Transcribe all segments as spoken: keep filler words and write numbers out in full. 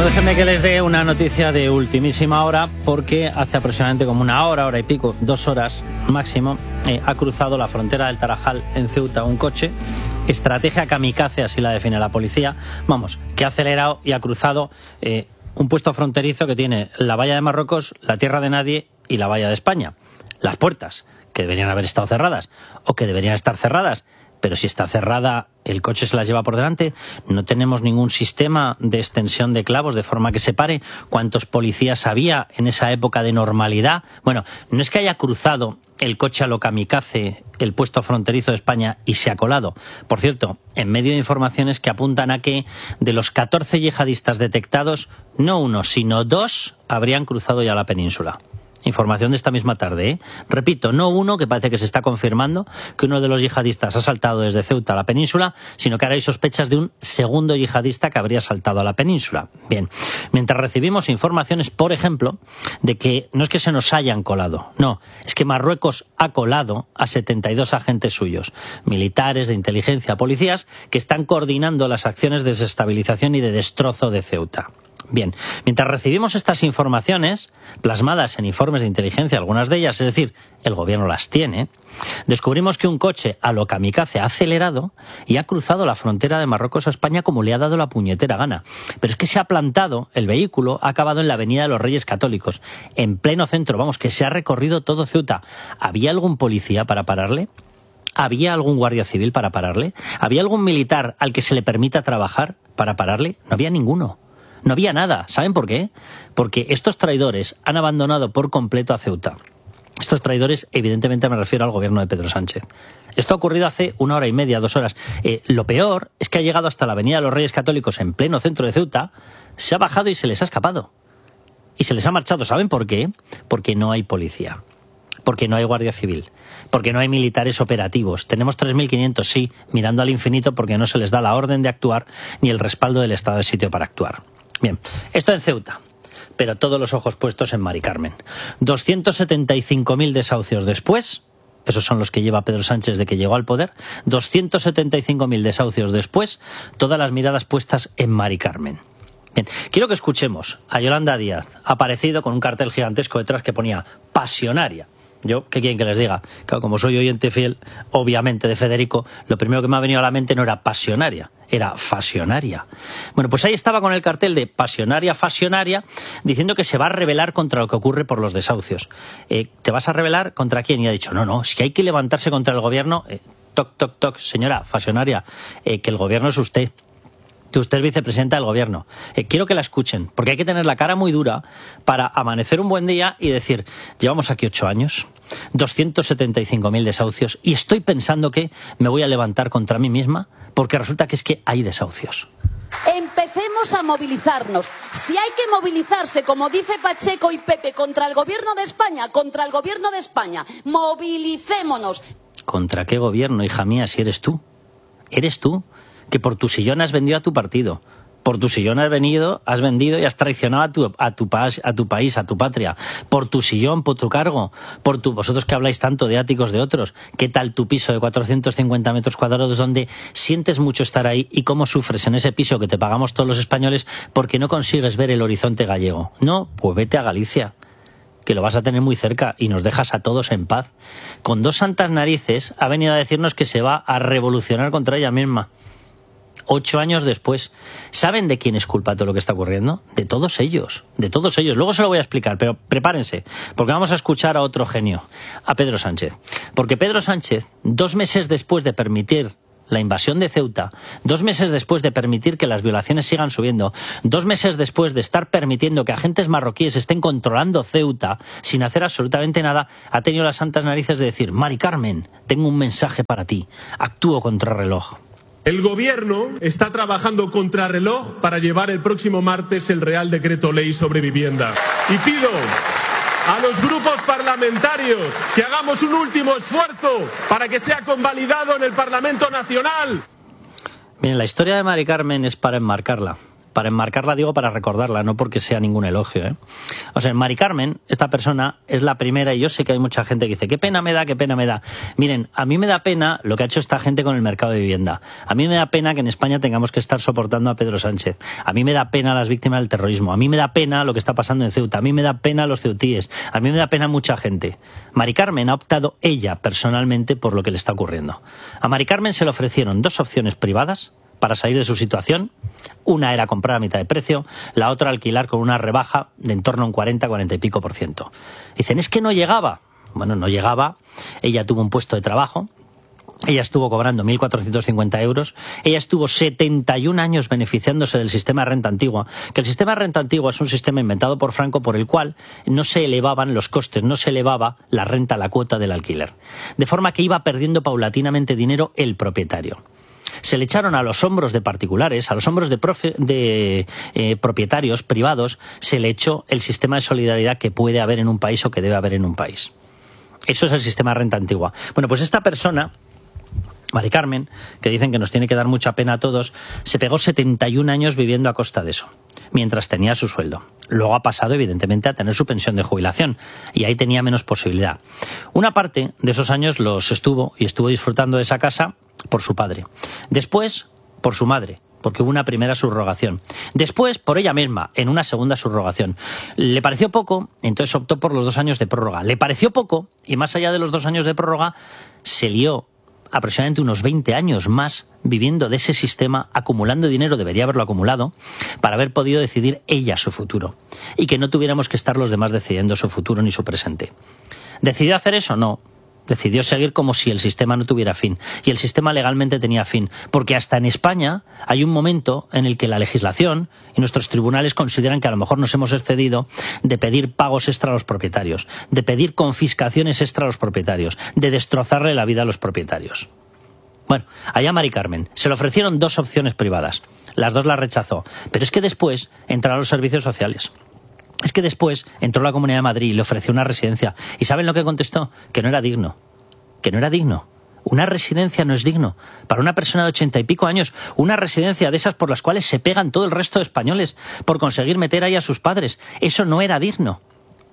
Bueno, déjenme que les dé una noticia de ultimísima hora, porque hace aproximadamente como una hora, hora y pico, dos horas máximo, eh, ha cruzado la frontera del Tarajal en Ceuta un coche. Estrategia kamikaze, así la define la policía. Vamos, que ha acelerado y ha cruzado eh, un puesto fronterizo que tiene la valla de Marruecos, la tierra de nadie y la valla de España. Las puertas, que deberían haber estado cerradas o que deberían estar cerradas, pero si está cerrada, el coche se las lleva por delante. No tenemos ningún sistema de extensión de clavos de forma que se pare. ¿Cuántos policías había en esa época de normalidad? Bueno, no es que haya cruzado el coche a lo kamikaze el puesto fronterizo de España y se ha colado. Por cierto, en medio de informaciones que apuntan a que de los catorce yihadistas detectados, no uno, sino dos habrían cruzado ya la península. Información de esta misma tarde, ¿eh? Repito, no uno, que parece que se está confirmando que uno de los yihadistas ha saltado desde Ceuta a la península, sino que ahora hay sospechas de un segundo yihadista que habría saltado a la península. Bien, mientras recibimos informaciones, por ejemplo, de que no es que se nos hayan colado, no, es que Marruecos ha colado a setenta y dos agentes suyos, militares, de inteligencia, policías, que están coordinando las acciones de desestabilización y de destrozo de Ceuta. Bien, mientras recibimos estas informaciones, plasmadas en informes de inteligencia, algunas de ellas, es decir, el gobierno las tiene, descubrimos que un coche a lo kamikaze ha acelerado y ha cruzado la frontera de Marruecos a España como le ha dado la puñetera gana. Pero es que se ha plantado, el vehículo ha acabado en la avenida de los Reyes Católicos, en pleno centro, vamos, que se ha recorrido todo Ceuta. ¿Había algún policía para pararle? ¿Había algún guardia civil para pararle? ¿Había algún militar al que se le permita trabajar para pararle? No había ninguno. No había nada. ¿Saben por qué? Porque estos traidores han abandonado por completo a Ceuta. Estos traidores, evidentemente me refiero al gobierno de Pedro Sánchez. Esto ha ocurrido hace una hora y media, dos horas. Eh, lo peor es que ha llegado hasta la avenida de los Reyes Católicos, en pleno centro de Ceuta, se ha bajado y se les ha escapado. Y se les ha marchado. ¿Saben por qué? Porque no hay policía. Porque no hay guardia civil, porque no hay militares operativos. Tenemos tres mil quinientos, sí, mirando al infinito, porque no se les da la orden de actuar ni el respaldo del estado de sitio para actuar. Bien, esto en Ceuta, pero todos los ojos puestos en Mari Carmen. doscientos setenta y cinco mil desahucios después, esos son los que lleva Pedro Sánchez desde que llegó al poder, doscientos setenta y cinco mil desahucios después, todas las miradas puestas en Mari Carmen. Bien, quiero que escuchemos a Yolanda Díaz, aparecido con un cartel gigantesco detrás que ponía pasionaria. Yo, ¿qué quieren que les diga? Claro, como soy oyente fiel, obviamente, de Federico, lo primero que me ha venido a la mente no era pasionaria, era fasionaria. Bueno, pues ahí estaba con el cartel de pasionaria, fasionaria, diciendo que se va a rebelar contra lo que ocurre por los desahucios. Eh, ¿Te vas a rebelar contra quién? Y ha dicho, no, no, si hay que levantarse contra el gobierno, eh, toc, toc, toc, señora fasionaria, eh, que el gobierno es usted. Que usted es vicepresidenta del gobierno. Eh, quiero que la escuchen, porque hay que tener la cara muy dura para amanecer un buen día y decir, llevamos aquí ocho años, doscientos setenta y cinco mil desahucios, y estoy pensando que me voy a levantar contra mí misma, porque resulta que es que hay desahucios. Empecemos a movilizarnos. Si hay que movilizarse, como dice Pacheco y Pepe, contra el gobierno de España, contra el gobierno de España, movilicémonos. ¿Contra qué gobierno, hija mía, si eres tú? ¿Eres tú? Que por tu sillón has vendido a tu partido, por tu sillón has venido, has vendido y has traicionado a tu, a tu, a tu país, a tu patria, por tu sillón, por tu cargo, por tu, vosotros que habláis tanto de áticos de otros, ¿qué tal tu piso de cuatrocientos cincuenta metros cuadrados donde sientes mucho estar ahí y cómo sufres en ese piso que te pagamos todos los españoles porque no consigues ver el horizonte gallego? No, pues vete a Galicia, que lo vas a tener muy cerca y nos dejas a todos en paz. Con dos santas narices ha venido a decirnos que se va a revolucionar contra ella misma. Ocho años después. ¿Saben de quién es culpa todo lo que está ocurriendo? De todos ellos, de todos ellos. Luego se lo voy a explicar, pero prepárense, porque vamos a escuchar a otro genio, a Pedro Sánchez. Porque Pedro Sánchez, dos meses después de permitir la invasión de Ceuta, dos meses después de permitir que las violaciones sigan subiendo, dos meses después de estar permitiendo que agentes marroquíes estén controlando Ceuta sin hacer absolutamente nada, ha tenido las santas narices de decir, Mari Carmen, tengo un mensaje para ti, actúo contra reloj. El gobierno está trabajando contrarreloj para llevar el próximo martes el Real Decreto Ley sobre vivienda. Y pido a los grupos parlamentarios que hagamos un último esfuerzo para que sea convalidado en el Parlamento Nacional. Miren, la historia de Mari Carmen es para enmarcarla, Para enmarcarla, digo, para recordarla, no porque sea ningún elogio, ¿eh? O sea, Mari Carmen, esta persona, es la primera, y yo sé que hay mucha gente que dice, qué pena me da, qué pena me da. Miren, a mí me da pena lo que ha hecho esta gente con el mercado de vivienda. A mí me da pena que en España tengamos que estar soportando a Pedro Sánchez. A mí me da pena las víctimas del terrorismo. A mí me da pena lo que está pasando en Ceuta. A mí me da pena los ceutíes. A mí me da pena mucha gente. Mari Carmen ha optado ella, personalmente, por lo que le está ocurriendo. A Mari Carmen se le ofrecieron dos opciones privadas para salir de su situación. Una era comprar a mitad de precio, la otra alquilar con una rebaja de en torno a un cuarenta, cuarenta y pico por ciento. Dicen, es que no llegaba. Bueno, no llegaba. Ella tuvo un puesto de trabajo. Ella estuvo cobrando mil cuatrocientos cincuenta euros. Ella estuvo setenta y un años beneficiándose del sistema de renta antigua. Que el sistema de renta antigua es un sistema inventado por Franco por el cual no se elevaban los costes, no se elevaba la renta, la cuota del alquiler. De forma que iba perdiendo paulatinamente dinero el propietario. Se le echaron a los hombros de particulares, a los hombros de, profe, de eh, propietarios privados, se le echó el sistema de solidaridad que puede haber en un país o que debe haber en un país. Eso es el sistema de renta antigua. Bueno, pues esta persona, Mari Carmen, que dicen que nos tiene que dar mucha pena a todos, se pegó setenta y un años viviendo a costa de eso, mientras tenía su sueldo. Luego ha pasado, evidentemente, a tener su pensión de jubilación, y ahí tenía menos posibilidad. Una parte de esos años los estuvo, y estuvo disfrutando de esa casa por su padre. Después, por su madre, porque hubo una primera subrogación. Después, por ella misma, en una segunda subrogación. Le pareció poco, entonces optó por los dos años de prórroga. Le pareció poco, y más allá de los dos años de prórroga, se lió aproximadamente unos veinte años más viviendo de ese sistema, acumulando dinero, debería haberlo acumulado, para haber podido decidir ella su futuro. Y que no tuviéramos que estar los demás decidiendo su futuro ni su presente. ¿Decidió hacer eso? No. Decidió seguir como si el sistema no tuviera fin. Y el sistema legalmente tenía fin. Porque hasta en España hay un momento en el que la legislación y nuestros tribunales consideran que a lo mejor nos hemos excedido de pedir pagos extra a los propietarios, de pedir confiscaciones extra a los propietarios, de destrozarle la vida a los propietarios. Bueno, allá Mari Carmen. Se le ofrecieron dos opciones privadas. Las dos las rechazó. Pero es que después entraron los servicios sociales. Es que después entró la Comunidad de Madrid y le ofreció una residencia. ¿Y saben lo que contestó? Que no era digno. Que no era digno. Una residencia no es digno. Para una persona de ochenta y pico años, una residencia de esas por las cuales se pegan todo el resto de españoles por conseguir meter ahí a sus padres. Eso no era digno.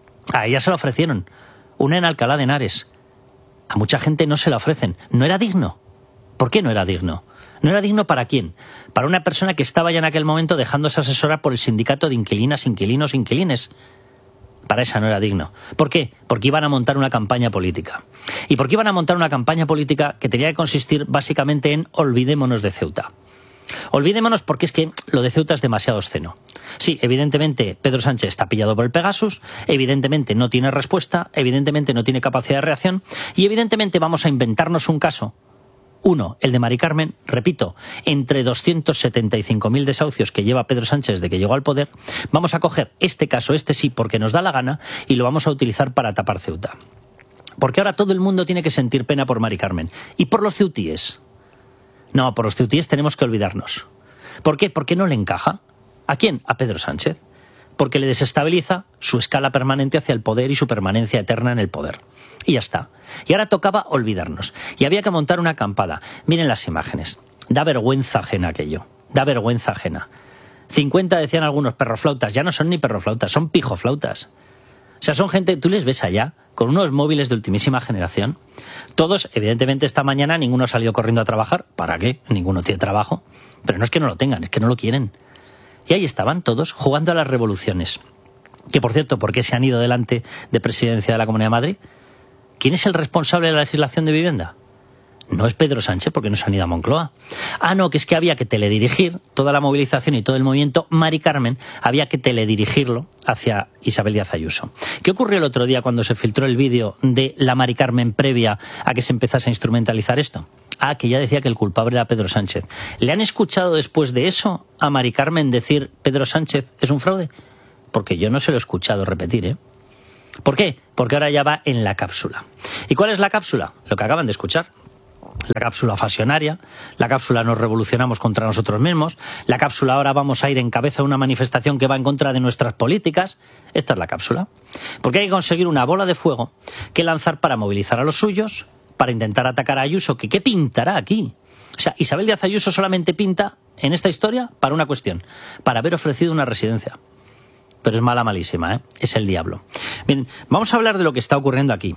A ella se la ofrecieron. Una en Alcalá de Henares. A mucha gente no se la ofrecen. No era digno. ¿Por qué no era digno? ¿No era digno para quién? Para una persona que estaba ya en aquel momento dejándose asesorar por el sindicato de inquilinas, inquilinos, inquilines. Para esa no era digno. ¿Por qué? Porque iban a montar una campaña política. ¿Y por qué iban a montar una campaña política que tenía que consistir básicamente en olvidémonos de Ceuta? Olvidémonos porque es que lo de Ceuta es demasiado obsceno. Sí, evidentemente Pedro Sánchez está pillado por el Pegasus, evidentemente no tiene respuesta, evidentemente no tiene capacidad de reacción y evidentemente vamos a inventarnos un caso. Uno, el de Mari Carmen, repito, entre doscientos setenta y cinco mil desahucios que lleva Pedro Sánchez desde que llegó al poder, vamos a coger este caso, este sí, porque nos da la gana, y lo vamos a utilizar para tapar Ceuta. Porque ahora todo el mundo tiene que sentir pena por Mari Carmen. ¿Y por los ceutíes? No, por los ceutíes tenemos que olvidarnos. ¿Por qué? Porque no le encaja. ¿A quién? A Pedro Sánchez. Porque le desestabiliza su escala permanente hacia el poder y su permanencia eterna en el poder. Y ya está. Y ahora tocaba olvidarnos. Y había que montar una acampada. Miren las imágenes. Da vergüenza ajena aquello. Da vergüenza ajena. cincuenta decían algunos perroflautas. Ya no son ni perroflautas, son pijoflautas. O sea, son gente, tú les ves allá, con unos móviles de ultimísima generación. Todos, evidentemente, esta mañana ninguno salió corriendo a trabajar. ¿Para qué? Ninguno tiene trabajo. Pero no es que no lo tengan, es que no lo quieren. Y ahí estaban todos jugando a las revoluciones. Que, por cierto, ¿por qué se han ido delante de presidencia de la Comunidad de Madrid? ¿Quién es el responsable de la legislación de vivienda? No es Pedro Sánchez, porque no se han ido a Moncloa. Ah, no, que es que había que teledirigir toda la movilización y todo el movimiento Mari Carmen, había que teledirigirlo hacia Isabel Díaz Ayuso. ¿Qué ocurrió el otro día cuando se filtró el vídeo de la Mari Carmen previa a que se empezase a instrumentalizar esto? Ah, que ya decía que el culpable era Pedro Sánchez. ¿Le han escuchado después de eso a Mari Carmen decir Pedro Sánchez es un fraude? Porque yo no se lo he escuchado repetir, ¿eh? ¿Por qué? Porque ahora ya va en la cápsula. ¿Y cuál es la cápsula? Lo que acaban de escuchar. La cápsula fasionaria, la cápsula nos revolucionamos contra nosotros mismos, la cápsula ahora vamos a ir en cabeza a una manifestación que va en contra de nuestras políticas. Esta es la cápsula. Porque hay que conseguir una bola de fuego que lanzar para movilizar a los suyos, para intentar atacar a Ayuso, que ¿qué pintará aquí? O sea, Isabel Díaz Ayuso solamente pinta en esta historia para una cuestión, para haber ofrecido una residencia. Pero es mala, malísima, ¿eh? Es el diablo. Bien, vamos a hablar de lo que está ocurriendo aquí.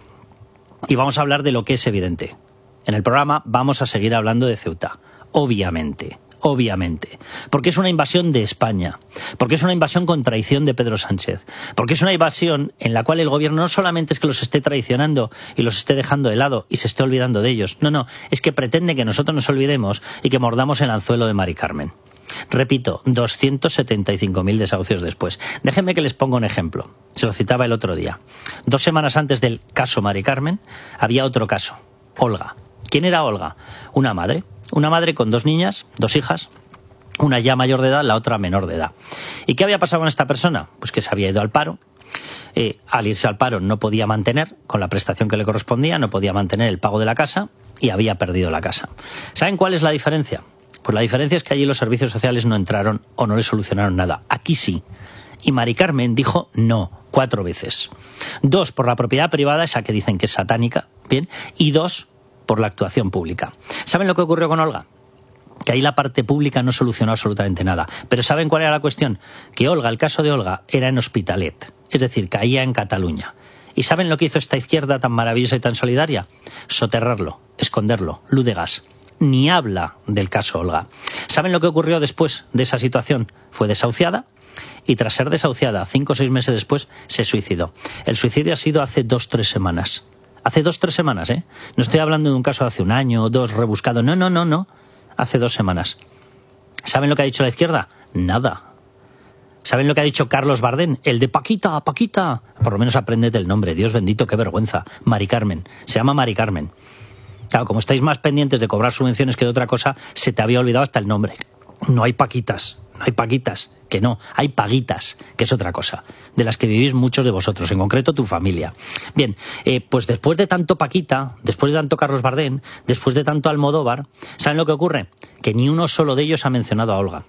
Y vamos a hablar de lo que es evidente. En el programa vamos a seguir hablando de Ceuta. Obviamente. Obviamente. Porque es una invasión de España. Porque es una invasión con traición de Pedro Sánchez. Porque es una invasión en la cual el gobierno no solamente es que los esté traicionando y los esté dejando de lado y se esté olvidando de ellos. No, no. Es que pretende que nosotros nos olvidemos y que mordamos el anzuelo de Mari Carmen. Repito, doscientos setenta y cinco mil desahucios después. Déjenme que les ponga un ejemplo. Se lo citaba el otro día. Dos semanas antes del caso Mari Carmen, había otro caso. Olga. ¿Quién era Olga? Una madre. Una madre con dos niñas, dos hijas. Una ya mayor de edad, la otra menor de edad. ¿Y qué había pasado con esta persona? Pues que se había ido al paro. Eh, al irse al paro no podía mantener, con la prestación que le correspondía, no podía mantener el pago de la casa y había perdido la casa. ¿Saben cuál es la diferencia? Pues la diferencia es que allí los servicios sociales no entraron o no le solucionaron nada. Aquí sí. Y Mari Carmen dijo no, cuatro veces. Dos, por la propiedad privada, esa que dicen que es satánica, bien, y dos, por la actuación pública. ¿Saben lo que ocurrió con Olga? Que ahí la parte pública no solucionó absolutamente nada. Pero ¿saben cuál era la cuestión? Que Olga, el caso de Olga, era en Hospitalet, es decir, caía en Cataluña. ¿Y saben lo que hizo esta izquierda tan maravillosa y tan solidaria? Soterrarlo, esconderlo, luz de gas. Ni habla del caso Olga. ¿Saben lo que ocurrió después de esa situación? Fue desahuciada y tras ser desahuciada, cinco o seis meses después, se suicidó. El suicidio ha sido hace dos o tres semanas. Hace dos o tres semanas, ¿eh? No estoy hablando de un caso de hace un año o dos rebuscado. No, no, no, no. Hace dos semanas. ¿Saben lo que ha dicho la izquierda? Nada. ¿Saben lo que ha dicho Carlos Bardén? El de Paquita, Paquita. Por lo menos apréndete el nombre. Dios bendito, qué vergüenza. Mari Carmen. Se llama Mari Carmen. Claro, como estáis más pendientes de cobrar subvenciones que de otra cosa, se te había olvidado hasta el nombre. No hay Paquitas, no hay Paquitas, que no, hay Paguitas, que es otra cosa, de las que vivís muchos de vosotros, en concreto tu familia. Bien, eh, pues después de tanto Paquita, después de tanto Carlos Bardén, después de tanto Almodóvar, ¿saben lo que ocurre? Que ni uno solo de ellos ha mencionado a Olga.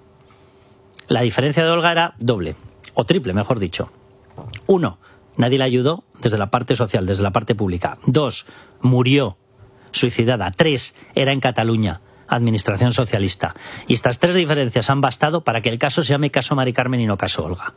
La diferencia de Olga era doble, o triple, mejor dicho. Uno, nadie la ayudó desde la parte social, desde la parte pública. Dos, murió suicidada. Tres, era en Cataluña, administración socialista. Y estas tres diferencias han bastado para que el caso se llame caso Mari Carmen y no caso Olga.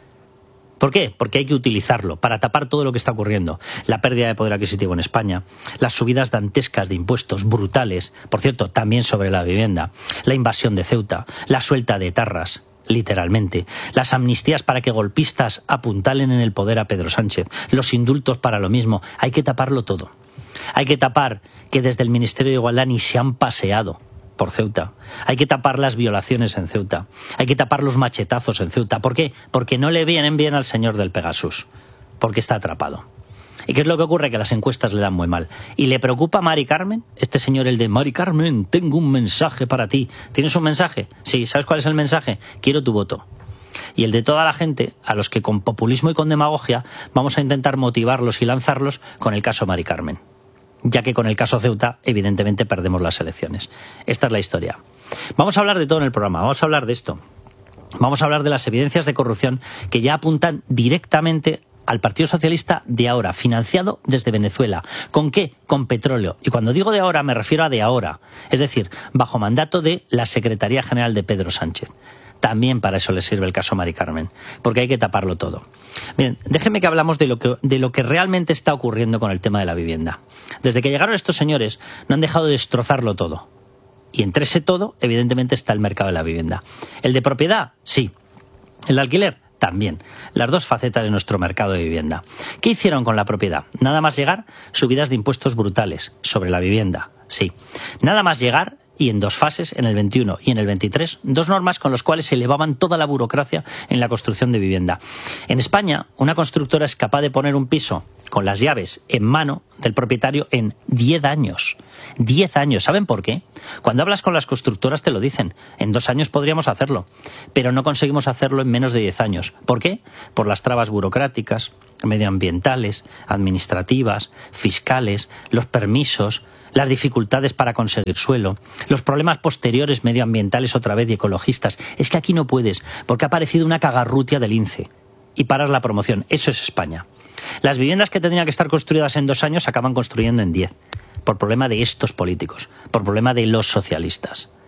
¿Por qué? Porque hay que utilizarlo para tapar todo lo que está ocurriendo. La pérdida de poder adquisitivo en España, las subidas dantescas de impuestos brutales, por cierto, también sobre la vivienda, la invasión de Ceuta, la suelta de etarras, literalmente, las amnistías para que golpistas apuntalen en el poder a Pedro Sánchez, los indultos para lo mismo. Hay que taparlo todo. Hay que tapar que desde el Ministerio de Igualdad ni se han paseado por Ceuta. Hay que tapar las violaciones en Ceuta. Hay que tapar los machetazos en Ceuta. ¿Por qué? Porque no le vienen bien al señor del Pegasus. Porque está atrapado. ¿Y qué es lo que ocurre? Que las encuestas le dan muy mal. ¿Y le preocupa a Mari Carmen? Este señor, el de Mari Carmen, tengo un mensaje para ti. ¿Tienes un mensaje? Sí, ¿sabes cuál es el mensaje? Quiero tu voto. Y el de toda la gente, a los que con populismo y con demagogia vamos a intentar motivarlos y lanzarlos con el caso Mari Carmen. Ya que con el caso Ceuta, evidentemente, perdemos las elecciones. Esta es la historia. Vamos a hablar de todo en el programa, vamos a hablar de esto. Vamos a hablar de las evidencias de corrupción que ya apuntan directamente al Partido Socialista de ahora, financiado desde Venezuela. ¿Con qué? Con petróleo. Y cuando digo de ahora, me refiero a de ahora. Es decir, bajo mandato de la Secretaría General de Pedro Sánchez. También para eso le sirve el caso Mari Carmen, porque hay que taparlo todo. Miren, déjenme que hablamos de lo que, de lo que realmente está ocurriendo con el tema de la vivienda. Desde que llegaron estos señores, no han dejado de destrozarlo todo. Y entre ese todo, evidentemente, está el mercado de la vivienda. ¿El de propiedad? Sí. ¿El de alquiler? También. Las dos facetas de nuestro mercado de vivienda. ¿Qué hicieron con la propiedad? Nada más llegar, subidas de impuestos brutales sobre la vivienda. Sí. Nada más llegar, y en dos fases, en el veintiuno y en el veintitrés, dos normas con las cuales se elevaban toda la burocracia en la construcción de vivienda. En España, una constructora es capaz de poner un piso con las llaves en mano del propietario en diez años. diez años. ¿Saben por qué? Cuando hablas con las constructoras te lo dicen. En dos años podríamos hacerlo, pero no conseguimos hacerlo en menos de diez años. ¿Por qué? Por las trabas burocráticas, medioambientales, administrativas, fiscales, los permisos, las dificultades para conseguir suelo, los problemas posteriores medioambientales otra vez y ecologistas. Es que aquí no puedes, porque ha aparecido una cagarrutia del INCE y paras la promoción. Eso es España. Las viviendas que tendrían que estar construidas en dos años se acaban construyendo en diez, por problema de estos políticos, por problema de los socialistas.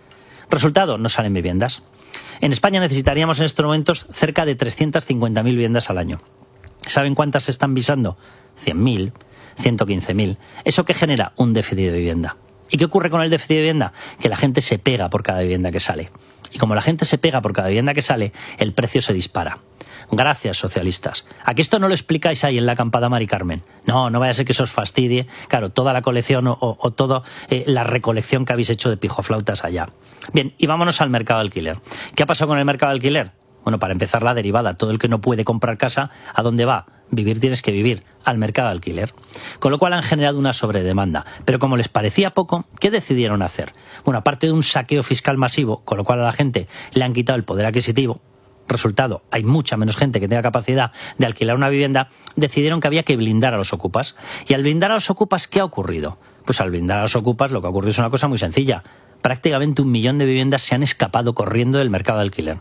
Resultado, no salen viviendas. En España necesitaríamos en estos momentos cerca de trescientas cincuenta mil viviendas al año. ¿Saben cuántas se están visando? cien mil, ciento quince mil. ¿Eso qué genera? Un déficit de vivienda. ¿Y qué ocurre con el déficit de vivienda? Que la gente se pega por cada vivienda que sale. Y como la gente se pega por cada vivienda que sale, el precio se dispara. Gracias, socialistas. ¿A que esto no lo explicáis ahí en la acampada Mari Carmen? No, no vaya a ser que eso os fastidie. Claro, toda la colección o, o toda eh, la recolección que habéis hecho de pijoflautas allá. Bien, y vámonos al mercado de alquiler. ¿Qué ha pasado con el mercado de alquiler? Bueno, para empezar, la derivada. Todo el que no puede comprar casa, ¿a dónde va? Vivir tienes que vivir, al mercado de alquiler. Con lo cual han generado una sobredemanda. Pero como les parecía poco, ¿qué decidieron hacer? Bueno, aparte de un saqueo fiscal masivo, con lo cual a la gente le han quitado el poder adquisitivo, resultado, hay mucha menos gente que tenga capacidad de alquilar una vivienda, decidieron que había que blindar a los ocupas. Y al blindar a los ocupas, ¿qué ha ocurrido? Pues al blindar a los ocupas lo que ha ocurrido es una cosa muy sencilla. Prácticamente un millón de viviendas se han escapado corriendo del mercado de alquiler.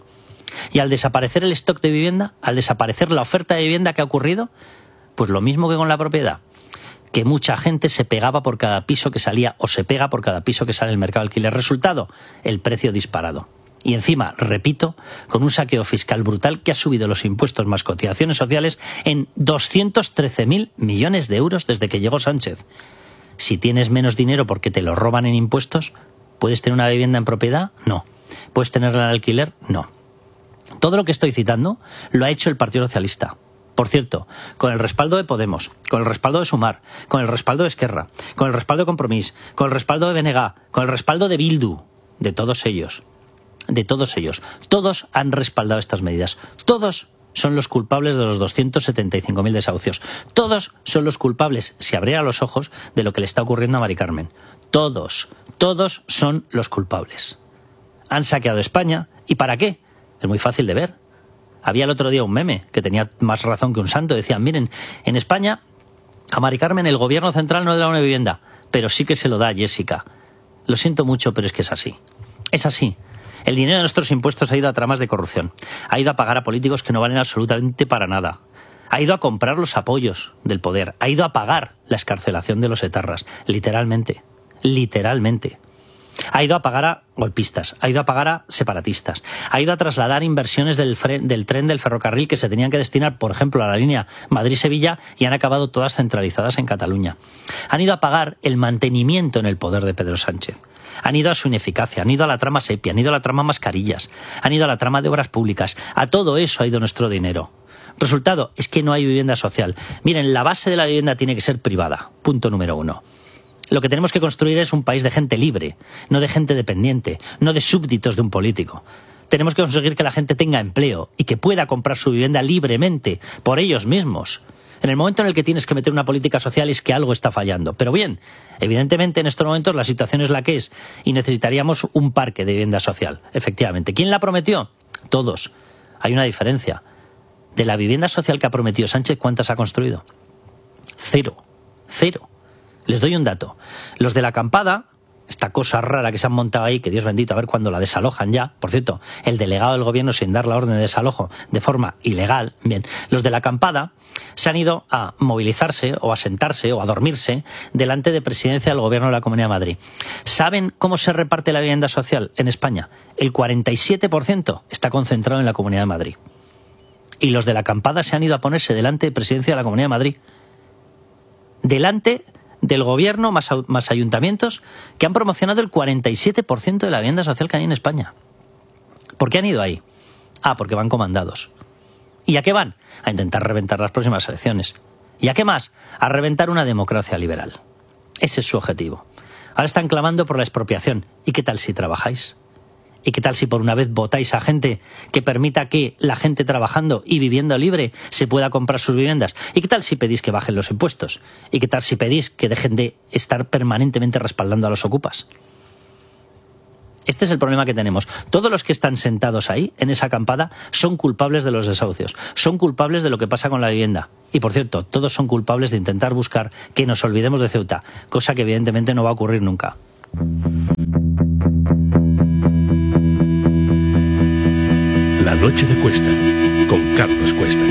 Y al desaparecer el stock de vivienda, al desaparecer la oferta de vivienda, ¿qué ha ocurrido? Pues lo mismo que con la propiedad, que mucha gente se pegaba por cada piso que salía o se pega por cada piso que sale del mercado de alquiler. Resultado, el precio disparado. Y encima, repito, con un saqueo fiscal brutal que ha subido los impuestos más cotizaciones sociales en doscientos trece mil millones de euros desde que llegó Sánchez. Si tienes menos dinero porque te lo roban en impuestos, ¿puedes tener una vivienda en propiedad? No. ¿Puedes tenerla en alquiler? No. Todo lo que estoy citando lo ha hecho el Partido Socialista. Por cierto, con el respaldo de Podemos, con el respaldo de Sumar, con el respaldo de Esquerra, con el respaldo de Compromís, con el respaldo de B N G, con el respaldo de Bildu, de todos ellos, de todos ellos. Todos han respaldado estas medidas. Todos son los culpables de los doscientos setenta y cinco mil desahucios. Todos son los culpables, si abriera los ojos, de lo que le está ocurriendo a Mari Carmen. Todos, todos son los culpables. Han saqueado España. ¿Y para qué? Es muy fácil de ver. Había el otro día un meme que tenía más razón que un santo. Decían, miren, en España a Mari Carmen el gobierno central no le da una vivienda, pero sí que se lo da a Jessica. Lo siento mucho, pero es que es así. Es así. El dinero de nuestros impuestos ha ido a tramas de corrupción. Ha ido a pagar a políticos que no valen absolutamente para nada. Ha ido a comprar los apoyos del poder. Ha ido a pagar la excarcelación de los etarras. Literalmente. Literalmente. Ha ido a pagar a golpistas, ha ido a pagar a separatistas, ha ido a trasladar inversiones del, fre- del tren del ferrocarril que se tenían que destinar, por ejemplo, a la línea Madrid-Sevilla y han acabado todas centralizadas en Cataluña. Han ido a pagar el mantenimiento en el poder de Pedro Sánchez. Han ido a su ineficacia, han ido a la trama SEPI, han ido a la trama mascarillas, han ido a la trama de obras públicas. A todo eso ha ido nuestro dinero. Resultado es que no hay vivienda social. Miren, la base de la vivienda tiene que ser privada. Punto número uno. Lo que tenemos que construir es un país de gente libre, no de gente dependiente, no de súbditos de un político. Tenemos que conseguir que la gente tenga empleo y que pueda comprar su vivienda libremente, por ellos mismos. En el momento en el que tienes que meter una política social es que algo está fallando. Pero bien, evidentemente en estos momentos la situación es la que es y necesitaríamos un parque de vivienda social, efectivamente. ¿Quién la prometió? Todos. Hay una diferencia. De la vivienda social que ha prometido Sánchez, ¿cuántas ha construido? Cero. Cero. Les doy un dato. Los de la acampada, esta cosa rara que se han montado ahí, que Dios bendito, a ver cuándo la desalojan ya. Por cierto, el delegado del gobierno sin dar la orden de desalojo de forma ilegal. Bien, los de la acampada se han ido a movilizarse o a sentarse o a dormirse delante de presidencia del gobierno de la Comunidad de Madrid. ¿Saben cómo se reparte la vivienda social en España? El cuarenta y siete por ciento está concentrado en la Comunidad de Madrid. Y los de la acampada se han ido a ponerse delante de presidencia de la Comunidad de Madrid. Delante del gobierno más, más ayuntamientos que han promocionado el cuarenta y siete por ciento de la vivienda social que hay en España. ¿Por qué han ido ahí? Ah, porque van comandados. ¿Y a qué van? A intentar reventar las próximas elecciones. ¿Y a qué más? A reventar una democracia liberal. Ese es su objetivo. Ahora están clamando por la expropiación. ¿Y qué tal si trabajáis? ¿Y qué tal si por una vez votáis a gente que permita que la gente trabajando y viviendo libre se pueda comprar sus viviendas? ¿Y qué tal si pedís que bajen los impuestos? ¿Y qué tal si pedís que dejen de estar permanentemente respaldando a los ocupas? Este es el problema que tenemos. Todos los que están sentados ahí, en esa acampada, son culpables de los desahucios. Son culpables de lo que pasa con la vivienda. Y, por cierto, todos son culpables de intentar buscar que nos olvidemos de Ceuta, cosa que evidentemente no va a ocurrir nunca. La noche de Cuesta, con Carlos Cuesta.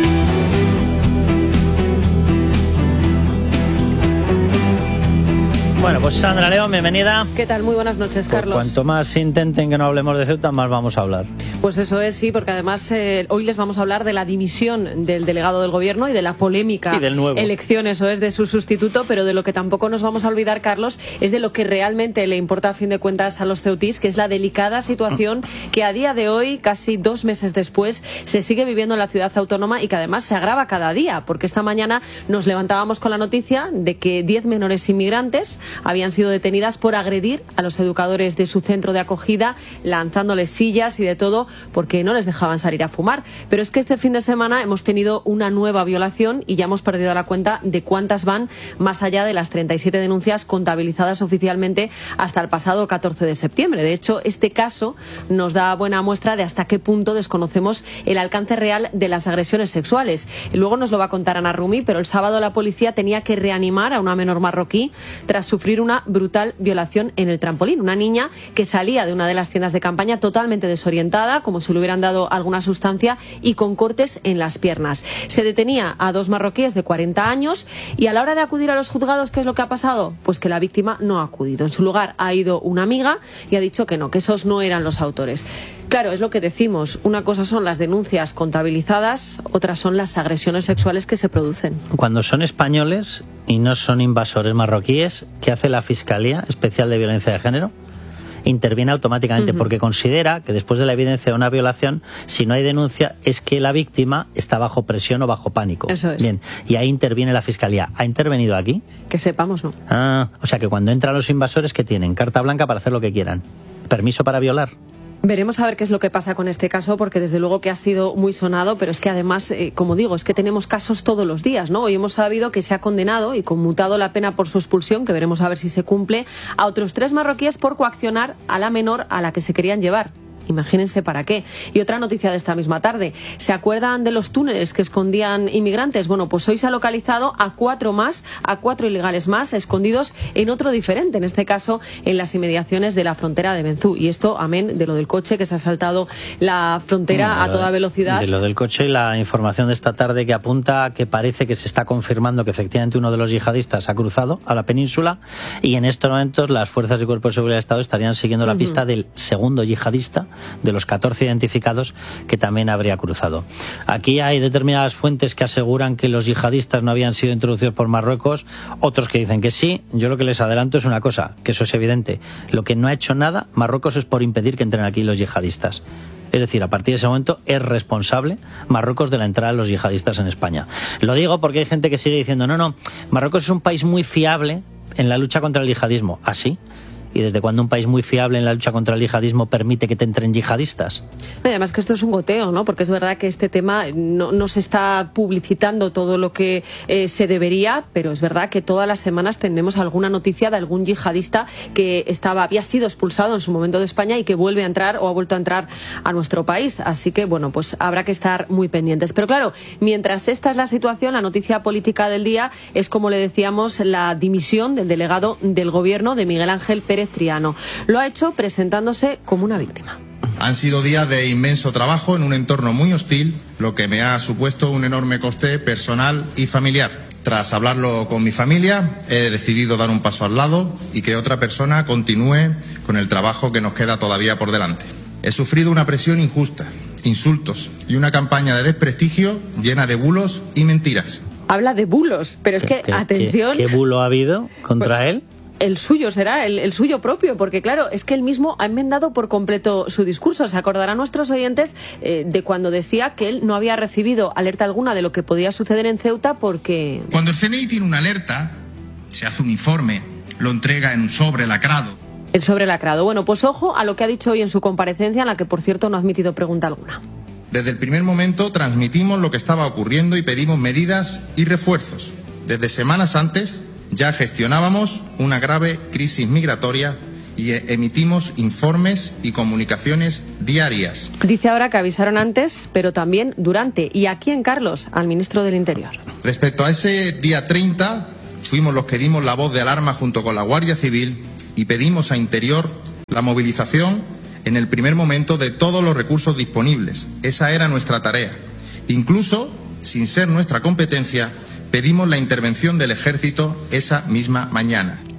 Bueno, pues Sandra León, bienvenida. ¿Qué tal? Muy buenas noches, Carlos. Por cuanto más intenten que no hablemos de Ceuta, más vamos a hablar. Pues eso es, sí, porque además eh, hoy les vamos a hablar de la dimisión del delegado del Gobierno y de la polémica y del nuevo. elección, eso es, de su sustituto, pero de lo que tampoco nos vamos a olvidar, Carlos, es de lo que realmente le importa a fin de cuentas a los ceutís, que es la delicada situación que a día de hoy, casi dos meses después, se sigue viviendo en la ciudad autónoma y que además se agrava cada día, porque esta mañana nos levantábamos con la noticia de que diez menores inmigrantes habían sido detenidas por agredir a los educadores de su centro de acogida, lanzándoles sillas y de todo, porque no les dejaban salir a fumar. Pero es que este fin de semana hemos tenido una nueva violación y ya hemos perdido la cuenta de cuántas van más allá de las treinta y siete denuncias contabilizadas oficialmente hasta el pasado catorce de septiembre. De hecho, este caso nos da buena muestra de hasta qué punto desconocemos el alcance real de las agresiones sexuales. Y luego nos lo va a contar Ana Rumi, pero el sábado la policía tenía que reanimar a una menor marroquí tras sufrir una brutal violación en el trampolín. Una niña que salía de una de las tiendas de campaña totalmente desorientada, como si le hubieran dado alguna sustancia, y con cortes en las piernas. Se detenía a dos marroquíes de cuarenta años y a la hora de acudir a los juzgados, ¿qué es lo que ha pasado? Pues que la víctima no ha acudido. En su lugar ha ido una amiga y ha dicho que no, que esos no eran los autores. Claro, es lo que decimos. Una cosa son las denuncias contabilizadas, otras son las agresiones sexuales que se producen. Cuando son españoles y no son invasores marroquíes, ¿qué hace la Fiscalía Especial de Violencia de Género? Interviene automáticamente, uh-huh. porque considera que después de la evidencia de una violación, si no hay denuncia, es que la víctima está bajo presión o bajo pánico. Eso es. Bien, y ahí interviene la Fiscalía. ¿Ha intervenido aquí? Que sepamos, no. Ah, o sea que cuando entran los invasores, ¿qué tienen? Carta blanca para hacer lo que quieran. ¿Permiso para violar? Veremos a ver qué es lo que pasa con este caso, porque desde luego que ha sido muy sonado, pero es que además, eh, como digo, es que tenemos casos todos los días, ¿no? Hoy hemos sabido que se ha condenado y conmutado la pena por su expulsión, que veremos a ver si se cumple, a otros tres marroquíes por coaccionar a la menor a la que se querían llevar. Imagínense para qué. Y otra noticia de esta misma tarde. ¿Se acuerdan de los túneles que escondían inmigrantes? Bueno, pues hoy se ha localizado a cuatro más, a cuatro ilegales más, escondidos en otro diferente, en este caso en las inmediaciones de la frontera de Benzú. Y esto, amén, de lo del coche que se ha saltado la frontera no, a toda de, velocidad. De lo del coche y la información de esta tarde que apunta que parece que se está confirmando que efectivamente uno de los yihadistas ha cruzado a la península y en estos momentos las fuerzas y cuerpos de seguridad del Estado estarían siguiendo la uh-huh. pista del segundo yihadista, de los catorce identificados, que también habría cruzado. Aquí hay determinadas fuentes que aseguran que los yihadistas no habían sido introducidos por Marruecos, otros que dicen que sí. Yo lo que les adelanto es una cosa, que eso es evidente. Lo que no ha hecho nada Marruecos es por impedir que entren aquí los yihadistas. Es decir, a partir de ese momento es responsable Marruecos de la entrada de los yihadistas en España. Lo digo porque hay gente que sigue diciendo, no, no, Marruecos es un país muy fiable en la lucha contra el yihadismo. ¿Ah, sí? ¿Y desde cuándo un país muy fiable en la lucha contra el yihadismo permite que te entren yihadistas? Además que esto es un goteo, ¿no? Porque es verdad que este tema no, no se está publicitando todo lo que eh, se debería, pero es verdad que todas las semanas tenemos alguna noticia de algún yihadista que estaba había sido expulsado en su momento de España y que vuelve a entrar o ha vuelto a entrar a nuestro país. Así que, bueno, pues habrá que estar muy pendientes. Pero claro, mientras esta es la situación, la noticia política del día es, como le decíamos, la dimisión del delegado del Gobierno de Miguel Ángel Pérez Triano. Lo ha hecho presentándose como una víctima. Han sido días de inmenso trabajo en un entorno muy hostil, lo que me ha supuesto un enorme coste personal y familiar. Tras hablarlo con mi familia, he decidido dar un paso al lado y que otra persona continúe con el trabajo que nos queda todavía por delante. He sufrido una presión injusta, insultos y una campaña de desprestigio llena de bulos y mentiras. Habla de bulos, pero es que, ¿Qué, atención... ¿Qué, qué bulo ha habido contra pues, él? El suyo será, el, el suyo propio, porque claro, es que él mismo ha enmendado por completo su discurso. Se acordarán nuestros oyentes eh, de cuando decía que él no había recibido alerta alguna de lo que podía suceder en Ceuta porque... Cuando el C N I tiene una alerta, se hace un informe, lo entrega en un sobre lacrado. El sobre lacrado. Bueno, pues ojo a lo que ha dicho hoy en su comparecencia, en la que por cierto no ha admitido pregunta alguna. Desde el primer momento transmitimos lo que estaba ocurriendo y pedimos medidas y refuerzos. Desde semanas antes ya gestionábamos una grave crisis migratoria y emitimos informes y comunicaciones diarias. Dice ahora que avisaron antes, pero también durante. ¿Y a quién, Carlos? Al ministro del Interior. Respecto a ese día treinta, fuimos los que dimos la voz de alarma junto con la Guardia Civil y pedimos a Interior la movilización en el primer momento de todos los recursos disponibles. Esa era nuestra tarea. Incluso, sin ser nuestra competencia, pedimos la intervención del Ejército esa misma mañana.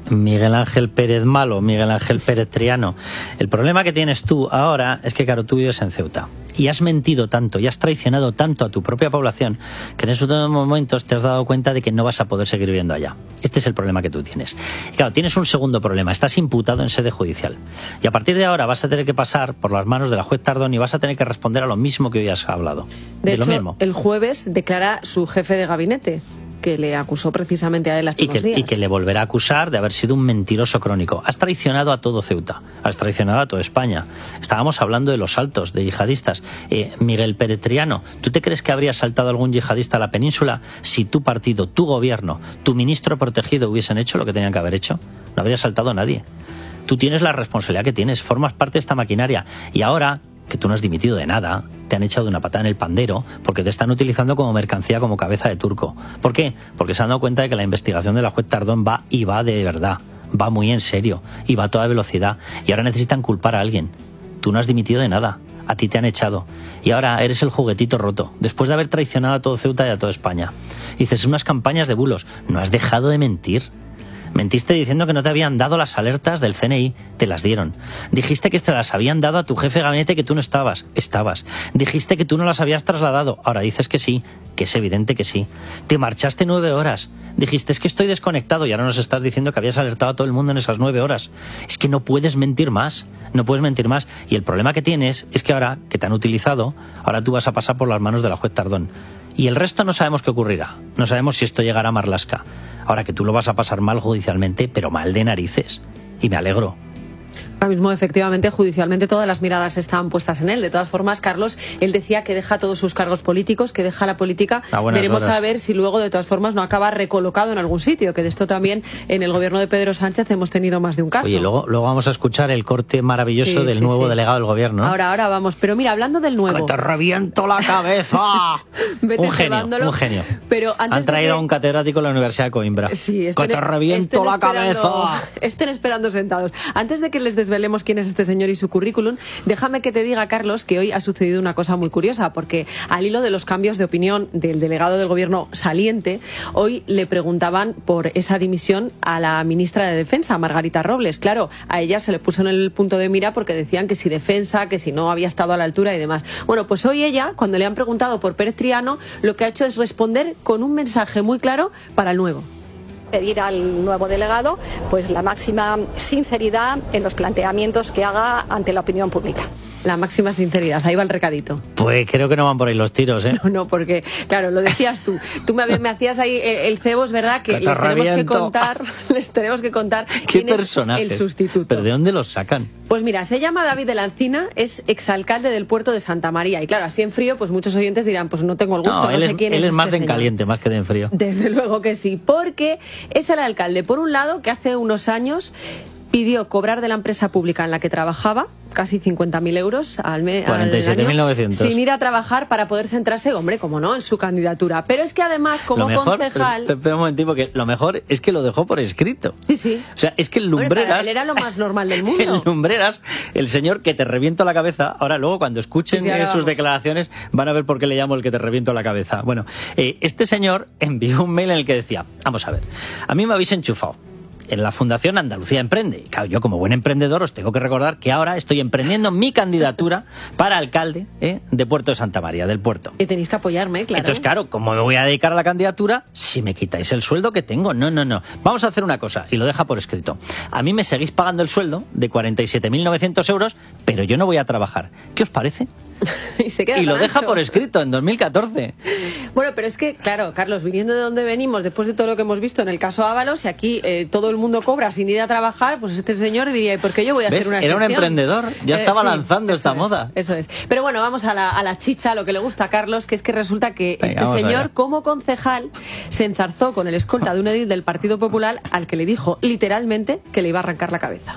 Miguel Ángel Pérez malo, Miguel Ángel Pérez Triano. El problema que tienes tú ahora es que, claro, tú vives en Ceuta y has mentido tanto y has traicionado tanto a tu propia población que en esos momentos te has dado cuenta de que no vas a poder seguir viviendo allá. Este es el problema que tú tienes. Y claro, tienes un segundo problema. Estás imputado en sede judicial. Y a partir de ahora vas a tener que pasar por las manos de la juez Tardón y vas a tener que responder a lo mismo que hoy has hablado. De, de hecho, lo mismo. El jueves declara su jefe de gabinete, que le acusó precisamente a él hace y que, unos días. y que le volverá a acusar de haber sido un mentiroso crónico. Has traicionado a todo Ceuta, has traicionado a toda España. Estábamos hablando de los saltos, de yihadistas. Eh, Miguel Pérez Triano, ¿tú te crees que habría saltado algún yihadista a la península si tu partido, tu gobierno, tu ministro protegido hubiesen hecho lo que tenían que haber hecho? No habría saltado nadie. Tú tienes la responsabilidad que tienes, formas parte de esta maquinaria. Y ahora que tú no has dimitido de nada, te han echado una patada en el pandero porque te están utilizando como mercancía, como cabeza de turco. ¿Por qué? Porque se han dado cuenta de que la investigación de la juez Tardón va y va de verdad, va muy en serio y va a toda velocidad y ahora necesitan culpar a alguien. Tú no has dimitido de nada, a ti te han echado y ahora eres el juguetito roto, después de haber traicionado a todo Ceuta y a toda España. Dices unas campañas de bulos, no has dejado de mentir. Mentiste diciendo que no te habían dado las alertas del C N I, te las dieron. Dijiste que te las habían dado a tu jefe de gabinete, que tú no estabas, estabas. Dijiste que tú no las habías trasladado, ahora dices que sí, que es evidente que sí. Te marchaste nueve horas, dijiste es que estoy desconectado y ahora nos estás diciendo que habías alertado a todo el mundo en esas nueve horas. Es que no puedes mentir más, no puedes mentir más. Y el problema que tienes es que ahora que te han utilizado, ahora tú vas a pasar por las manos de la juez Tardón. Y el resto no sabemos qué ocurrirá, no sabemos si esto llegará a Marlaska. Ahora que tú lo vas a pasar mal judicialmente, pero mal de narices. Y me alegro. Ahora mismo, efectivamente, judicialmente todas las miradas están puestas en él. De todas formas, Carlos, él decía que deja todos sus cargos políticos, que deja la política. Veremos horas. A ver si luego, de todas formas, no acaba recolocado en algún sitio, que de esto también en el gobierno de Pedro Sánchez hemos tenido más de un caso. Oye, luego, luego vamos a escuchar el corte maravilloso sí, del sí, nuevo sí. delegado del gobierno. ¿eh? Ahora, ahora vamos. Pero mira, hablando del nuevo... ¡Que te reviento la cabeza! Vete un genio, un genio. Pero antes Han traído de que... a un catedrático de la Universidad de Coimbra. Sí, estén, ¡Que te reviento la cabeza! Estén esperando sentados. Antes de que les desvelemos quién es este señor y su currículum, déjame que te diga, Carlos, que hoy ha sucedido una cosa muy curiosa, porque al hilo de los cambios de opinión del delegado del gobierno saliente, hoy le preguntaban por esa dimisión a la ministra de Defensa, Margarita Robles. Claro, a ella se le puso en el punto de mira porque decían que si defensa, que si no había estado a la altura y demás. Bueno, pues hoy ella, cuando le han preguntado por Pérez Triano, lo que ha hecho es responder con un mensaje muy claro para el nuevo. Pedir al nuevo delegado pues la máxima sinceridad en los planteamientos que haga ante la opinión pública. La máxima sinceridad, ahí va el recadito. Pues creo que no van por ahí los tiros, ¿eh? No, no, porque, claro, lo decías tú. Tú me, me hacías ahí el, el cebo, es verdad que les tenemos que contar, les tenemos que contar ¿Qué quién personajes? Es el sustituto. ¿Pero de dónde los sacan? Pues mira, se llama David de la Encina, es exalcalde del puerto de Santa María. Y claro, así en frío, pues muchos oyentes dirán, pues no tengo el gusto, no, no sé es, quién él es Él es más este de en señor. caliente, más que de en frío. Desde luego que sí, porque es el alcalde, por un lado, que hace unos años pidió cobrar de la empresa pública en la que trabajaba casi cincuenta mil euros al mes cuarenta y siete mil novecientos sin ir a trabajar para poder centrarse, hombre, como no, en su candidatura. Pero es que además, como mejor, concejal... Pero, pero un momentito, porque lo mejor es que lo dejó por escrito. Sí, sí. O sea, es que el Lumbreras... Hombre, para él era lo más normal del mundo. El Lumbreras, el señor que te reviento la cabeza, ahora luego cuando escuchen sí, sí, sus vamos. declaraciones van a ver por qué le llamo el que te reviento la cabeza. Bueno, eh, este señor envió un mail en el que decía, vamos a ver, a mí me habéis enchufado en la Fundación Andalucía Emprende. Y claro, yo como buen emprendedor os tengo que recordar que ahora estoy emprendiendo mi candidatura para alcalde ¿eh? de Puerto de Santa María, del puerto. Y tenéis que apoyarme, claro. Entonces, claro, ¿cómo me voy a dedicar a la candidatura si me quitáis el sueldo que tengo? No, no, no. Vamos a hacer una cosa, y lo deja por escrito. A mí me seguís pagando el sueldo de cuarenta y siete mil novecientos euros, pero yo no voy a trabajar. ¿Qué os parece? y se queda y lo ancho. deja por escrito en dos mil catorce. Bueno, pero es que, claro, Carlos, viniendo de donde venimos, después de todo lo que hemos visto en el caso Ábalos, y aquí eh, todo el mundo cobra sin ir a trabajar, pues este señor diría, ¿y por qué yo voy a ¿Ves? ser una Era excepción? un emprendedor, ya eh, estaba sí, lanzando esta es, moda. Eso es. Pero bueno, vamos a la, a la chicha, lo que le gusta a Carlos, que es que resulta que Venga, este señor, como concejal, se enzarzó con el escolta de un edil del Partido Popular al que le dijo literalmente que le iba a arrancar la cabeza.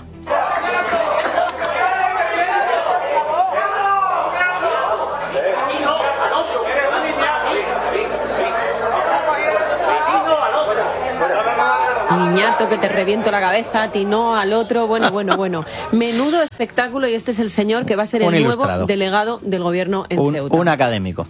Niñato, que te reviento la cabeza, Tino al otro, bueno, bueno, bueno. Menudo espectáculo, y este es el señor que va a ser el nuevo delegado del gobierno en un, Ceuta. Un académico.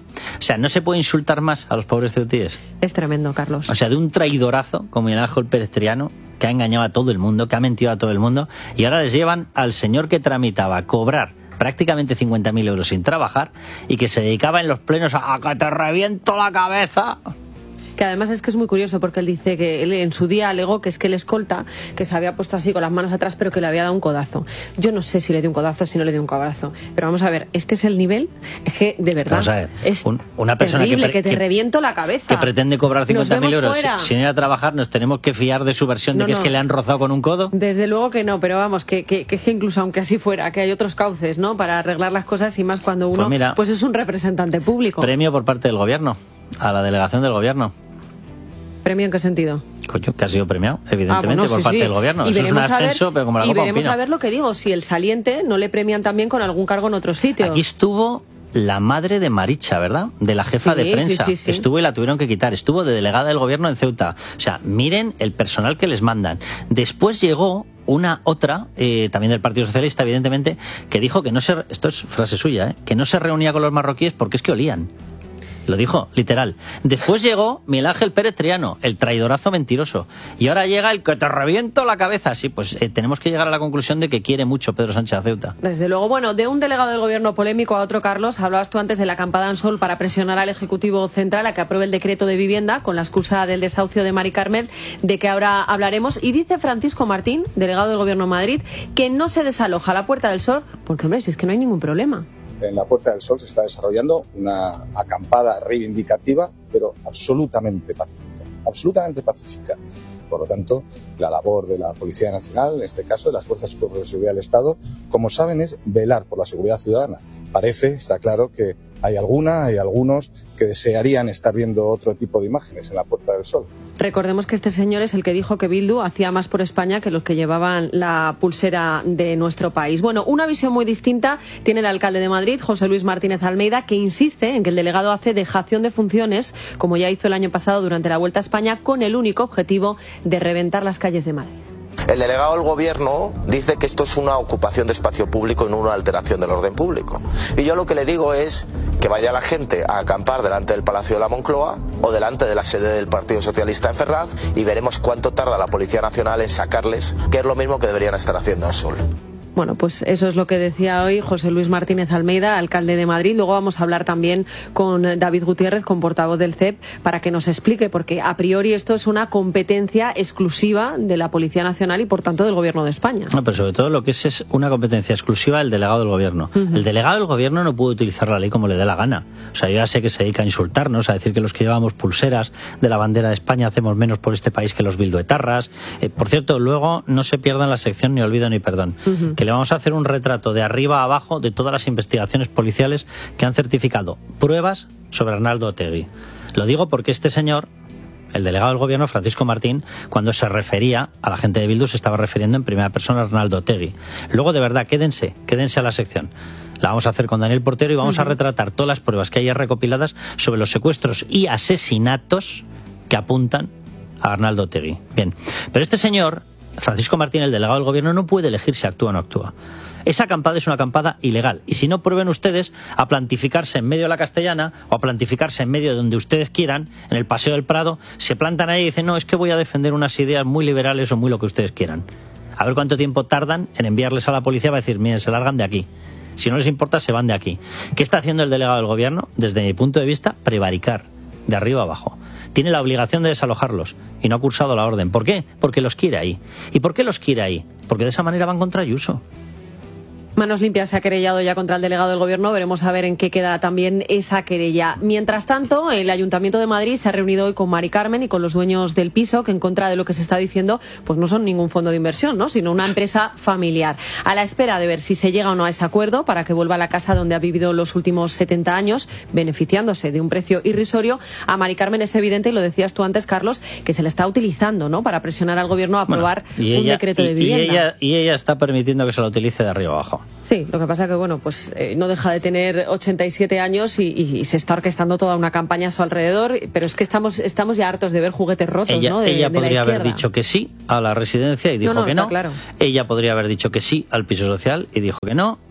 sea, no se puede insultar más a los pobres ceutíes. Es tremendo, Carlos. O sea, de un traidorazo como Miguel Ángel Pérez Triano, que ha engañado a todo el mundo, que ha mentido a todo el mundo, y ahora les llevan al señor que tramitaba cobrar prácticamente cincuenta mil euros sin trabajar y que se dedicaba en los plenos a, a que te reviento la cabeza. Que además es que es muy curioso porque él dice que él en su día alegó que es que el escolta, que se había puesto así con las manos atrás, pero que le había dado un codazo. Yo no sé si le dio un codazo o si no le dio un codazo, pero vamos a ver, este es el nivel, es que de verdad vamos a ver, es un, una persona terrible, que, pre, que te que, reviento la cabeza, que pretende cobrar cincuenta mil euros fuera. sin ir a trabajar. ¿Nos tenemos que fiar de su versión no, de que no. es que le han rozado con un codo? Desde luego que no, pero vamos, que, que, que, que incluso aunque así fuera, que hay otros cauces, ¿no?, para arreglar las cosas, y más cuando uno pues, mira, pues es un representante público. Premio por parte del gobierno, a la delegación del gobierno. ¿Premio en qué sentido? Coño, que ha sido premiado, evidentemente, ah, bueno, por sí, parte sí. del gobierno. Y Eso es un ascenso, ver, pero como la Y copa veremos un pino. a ver lo que digo, si el saliente no le premian también con algún cargo en otro sitio. Aquí estuvo la madre de Maricha, ¿verdad? De la jefa sí, de prensa. Sí, sí, sí. Estuvo y la tuvieron que quitar. Estuvo de delegada del gobierno en Ceuta. O sea, miren el personal que les mandan. Después llegó una otra, eh, también del Partido Socialista, evidentemente, que dijo que no se... Esto es frase suya, ¿eh? Que no se reunía con los marroquíes porque es que olían. Lo dijo, literal. Después llegó Miguel Ángel Pérez Triano, el traidorazo mentiroso. Y ahora llega el que te reviento la cabeza. Sí, pues eh, tenemos que llegar a la conclusión de que quiere mucho Pedro Sánchez a Ceuta. Desde luego. Bueno, de un delegado del gobierno polémico a otro, Carlos, hablabas tú antes de la acampada en Sol para presionar al Ejecutivo Central a que apruebe el decreto de vivienda con la excusa del desahucio de Mari Carmen, de que ahora hablaremos. Y dice Francisco Martín, delegado del gobierno en Madrid, que no se desaloja la Puerta del Sol porque, hombre, si es que no hay ningún problema. En la Puerta del Sol se está desarrollando una acampada reivindicativa, pero absolutamente pacífica, absolutamente pacífica. Por lo tanto, la labor de la Policía Nacional, en este caso de las Fuerzas y Cuerpos de Seguridad del Estado, como saben, es velar por la seguridad ciudadana. Parece, está claro, que hay alguna, hay algunos que desearían estar viendo otro tipo de imágenes en la Puerta del Sol. Recordemos que este señor es el que dijo que Bildu hacía más por España que los que llevaban la pulsera de nuestro país. Bueno, una visión muy distinta tiene el alcalde de Madrid, José Luis Martínez Almeida, que insiste en que el delegado hace dejación de funciones, como ya hizo el año pasado durante la Vuelta a España, con el único objetivo de reventar las calles de Madrid. El delegado del gobierno dice que esto es una ocupación de espacio público y no una alteración del orden público. Y yo lo que le digo es que vaya la gente a acampar delante del Palacio de la Moncloa o delante de la sede del Partido Socialista en Ferraz y veremos cuánto tarda la Policía Nacional en sacarles, que es lo mismo que deberían estar haciendo en Sol. Bueno, pues eso es lo que decía hoy José Luis Martínez Almeida, alcalde de Madrid. Luego vamos a hablar también con David Gutiérrez, con portavoz del C E P, para que nos explique, porque a priori esto es una competencia exclusiva de la Policía Nacional y, por tanto, del Gobierno de España. No, pero sobre todo lo que es es una competencia exclusiva del delegado del Gobierno. Uh-huh. El delegado del Gobierno no puede utilizar la ley como le dé la gana. O sea, yo ya sé que se dedica a insultarnos, a decir que los que llevamos pulseras de la bandera de España hacemos menos por este país que los bilduetarras. Eh, por cierto, luego no se pierdan la sección ni olvido ni perdón. Uh-huh. Que le vamos a hacer un retrato de arriba a abajo de todas las investigaciones policiales que han certificado pruebas sobre Arnaldo Otegi. Lo digo porque este señor, el delegado del gobierno, Francisco Martín, cuando se refería a la gente de Bildu, se estaba refiriendo en primera persona a Arnaldo Otegi. Luego, de verdad, quédense, quédense a la sección. La vamos a hacer con Daniel Portero y vamos uh-huh. a retratar todas las pruebas que haya recopiladas sobre los secuestros y asesinatos que apuntan a Arnaldo Otegi. Bien, pero este señor, Francisco Martín, el delegado del gobierno, no puede elegir si actúa o no actúa. Esa acampada es una acampada ilegal. Y si no, prueben ustedes a plantificarse en medio de la Castellana o a plantificarse en medio de donde ustedes quieran, en el Paseo del Prado, se plantan ahí y dicen, no, es que voy a defender unas ideas muy liberales o muy lo que ustedes quieran. A ver cuánto tiempo tardan en enviarles a la policía para decir, miren, se largan de aquí. Si no les importa, se van de aquí. ¿Qué está haciendo el delegado del gobierno? Desde mi punto de vista, prevaricar, de arriba a abajo. Tiene la obligación de desalojarlos y no ha cursado la orden. ¿Por qué? Porque los quiere ahí. ¿Y por qué los quiere ahí? Porque de esa manera van contra Ayuso. Manos Limpias se ha querellado ya contra el delegado del gobierno. Veremos a ver en qué queda también esa querella. Mientras tanto, el Ayuntamiento de Madrid se ha reunido hoy con Mari Carmen y con los dueños del piso, que en contra de lo que se está diciendo, pues no son ningún fondo de inversión, ¿no?, sino una empresa familiar. A la espera de ver si se llega o no a ese acuerdo para que vuelva a la casa donde ha vivido los últimos setenta años, beneficiándose de un precio irrisorio, a Mari Carmen es evidente, y lo decías tú antes, Carlos, que se le está utilizando, ¿no?, para presionar al gobierno a aprobar bueno, ella, un decreto y, de vivienda. Y ella, y ella está permitiendo que se lo utilice de arriba abajo. Sí, lo que pasa que, bueno, pues eh, no deja de tener ochenta y siete años y, y, y se está orquestando toda una campaña a su alrededor, pero es que estamos estamos ya hartos de ver juguetes rotos, ella, ¿no?, de, ella de podría la haber izquierda. dicho que sí a la residencia y dijo no, no, que no. Claro. Ella podría haber dicho que sí al piso social y dijo que no.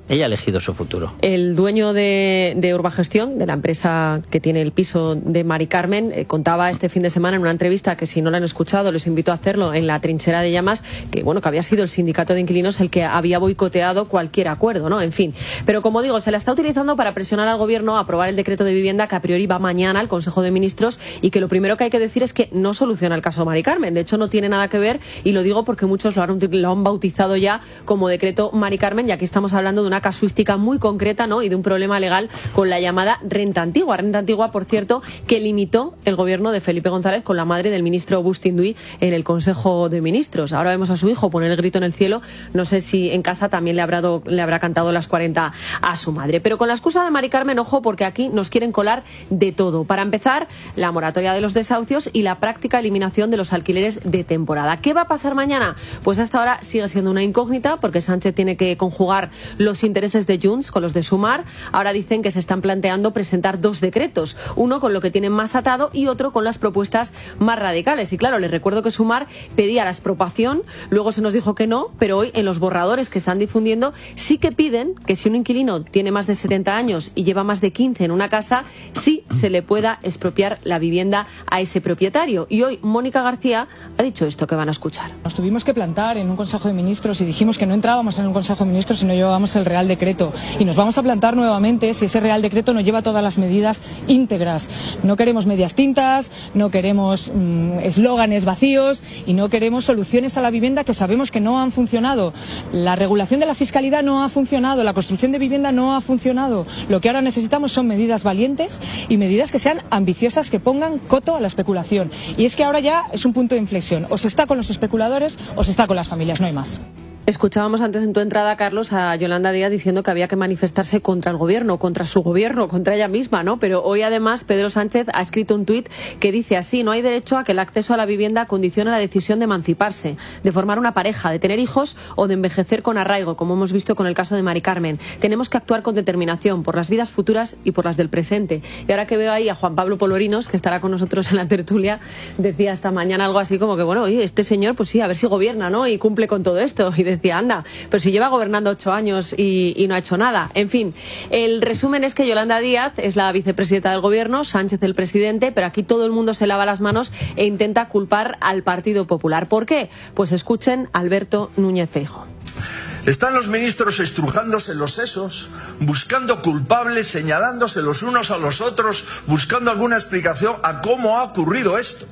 Ella ha elegido su futuro. El dueño de, de Urbagestión, de la empresa que tiene el piso de Mari Carmen, eh, contaba este fin de semana en una entrevista, que si no la han escuchado les invito a hacerlo, en la Trinchera de Llamas, que bueno, que había sido el sindicato de inquilinos el que había boicoteado cualquier acuerdo, ¿no? En fin. Pero como digo, se la está utilizando para presionar al gobierno a aprobar el decreto de vivienda que a priori va mañana al Consejo de Ministros y que lo primero que hay que decir es que no soluciona el caso Mari Carmen. De hecho, no tiene nada que ver, y lo digo porque muchos lo han, lo han bautizado ya como decreto Mari Carmen, y aquí estamos hablando de una casuística muy concreta, ¿no? Y de un problema legal con la llamada renta antigua. Renta antigua, por cierto, que limitó el gobierno de Felipe González con la madre del ministro Bustinduy en el Consejo de Ministros. Ahora vemos a su hijo poner el grito en el cielo. No sé si en casa también le habrá, do, le habrá cantado las cuarenta a su madre. Pero con la excusa de Mari Carmen, ojo, porque aquí nos quieren colar de todo. Para empezar, la moratoria de los desahucios y la práctica eliminación de los alquileres de temporada. ¿Qué va a pasar mañana? Pues hasta ahora sigue siendo una incógnita, porque Sánchez tiene que conjugar los intereses de Junts con los de Sumar. Ahora dicen que se están planteando presentar dos decretos, uno con lo que tienen más atado y otro con las propuestas más radicales. Y claro, les recuerdo que Sumar pedía la expropiación, luego se nos dijo que no, pero hoy en los borradores que están difundiendo sí que piden que si un inquilino tiene más de setenta años y lleva más de quince en una casa, sí se le pueda expropiar la vivienda a ese propietario. Y hoy Mónica García ha dicho esto que van a escuchar. Nos tuvimos que plantar en un Consejo de Ministros y dijimos que no entrábamos en un Consejo de Ministros si no llevábamos el Real Decreto. Y nos vamos a plantar nuevamente si ese Real Decreto no lleva todas las medidas íntegras. No queremos medias tintas, no queremos mmm, eslóganes vacíos y no queremos soluciones a la vivienda que sabemos que no han funcionado. La regulación de la fiscalidad no ha funcionado, la construcción de vivienda no ha funcionado. Lo que ahora necesitamos son medidas valientes y medidas que sean ambiciosas, que pongan coto a la especulación. Y es que ahora ya es un punto de inflexión. O se está con los especuladores o se está con las familias, no hay más. Escuchábamos antes en tu entrada, Carlos, a Yolanda Díaz diciendo que había que manifestarse contra el gobierno, contra su gobierno, contra ella misma, ¿no? Pero hoy además Pedro Sánchez ha escrito un tuit que dice así: no hay derecho a que el acceso a la vivienda condicione la decisión de emanciparse, de formar una pareja, de tener hijos o de envejecer con arraigo, como hemos visto con el caso de Mari Carmen. Tenemos que actuar con determinación por las vidas futuras y por las del presente. Y ahora que veo ahí a Juan Pablo Polorinos, que estará con nosotros en la tertulia, decía esta mañana algo así como que, bueno, oye, este señor, pues sí, a ver si gobierna, ¿no? Y cumple con todo esto. Y decía, anda, pero si lleva gobernando ocho años y, y no ha hecho nada. En fin, el resumen es que Yolanda Díaz es la vicepresidenta del gobierno, Sánchez el presidente, pero aquí todo el mundo se lava las manos e intenta culpar al Partido Popular. ¿Por qué? Pues escuchen a Alberto Núñez Feijóo. Están los ministros estrujándose los sesos, buscando culpables, señalándose los unos a los otros, buscando alguna explicación a cómo ha ocurrido esto.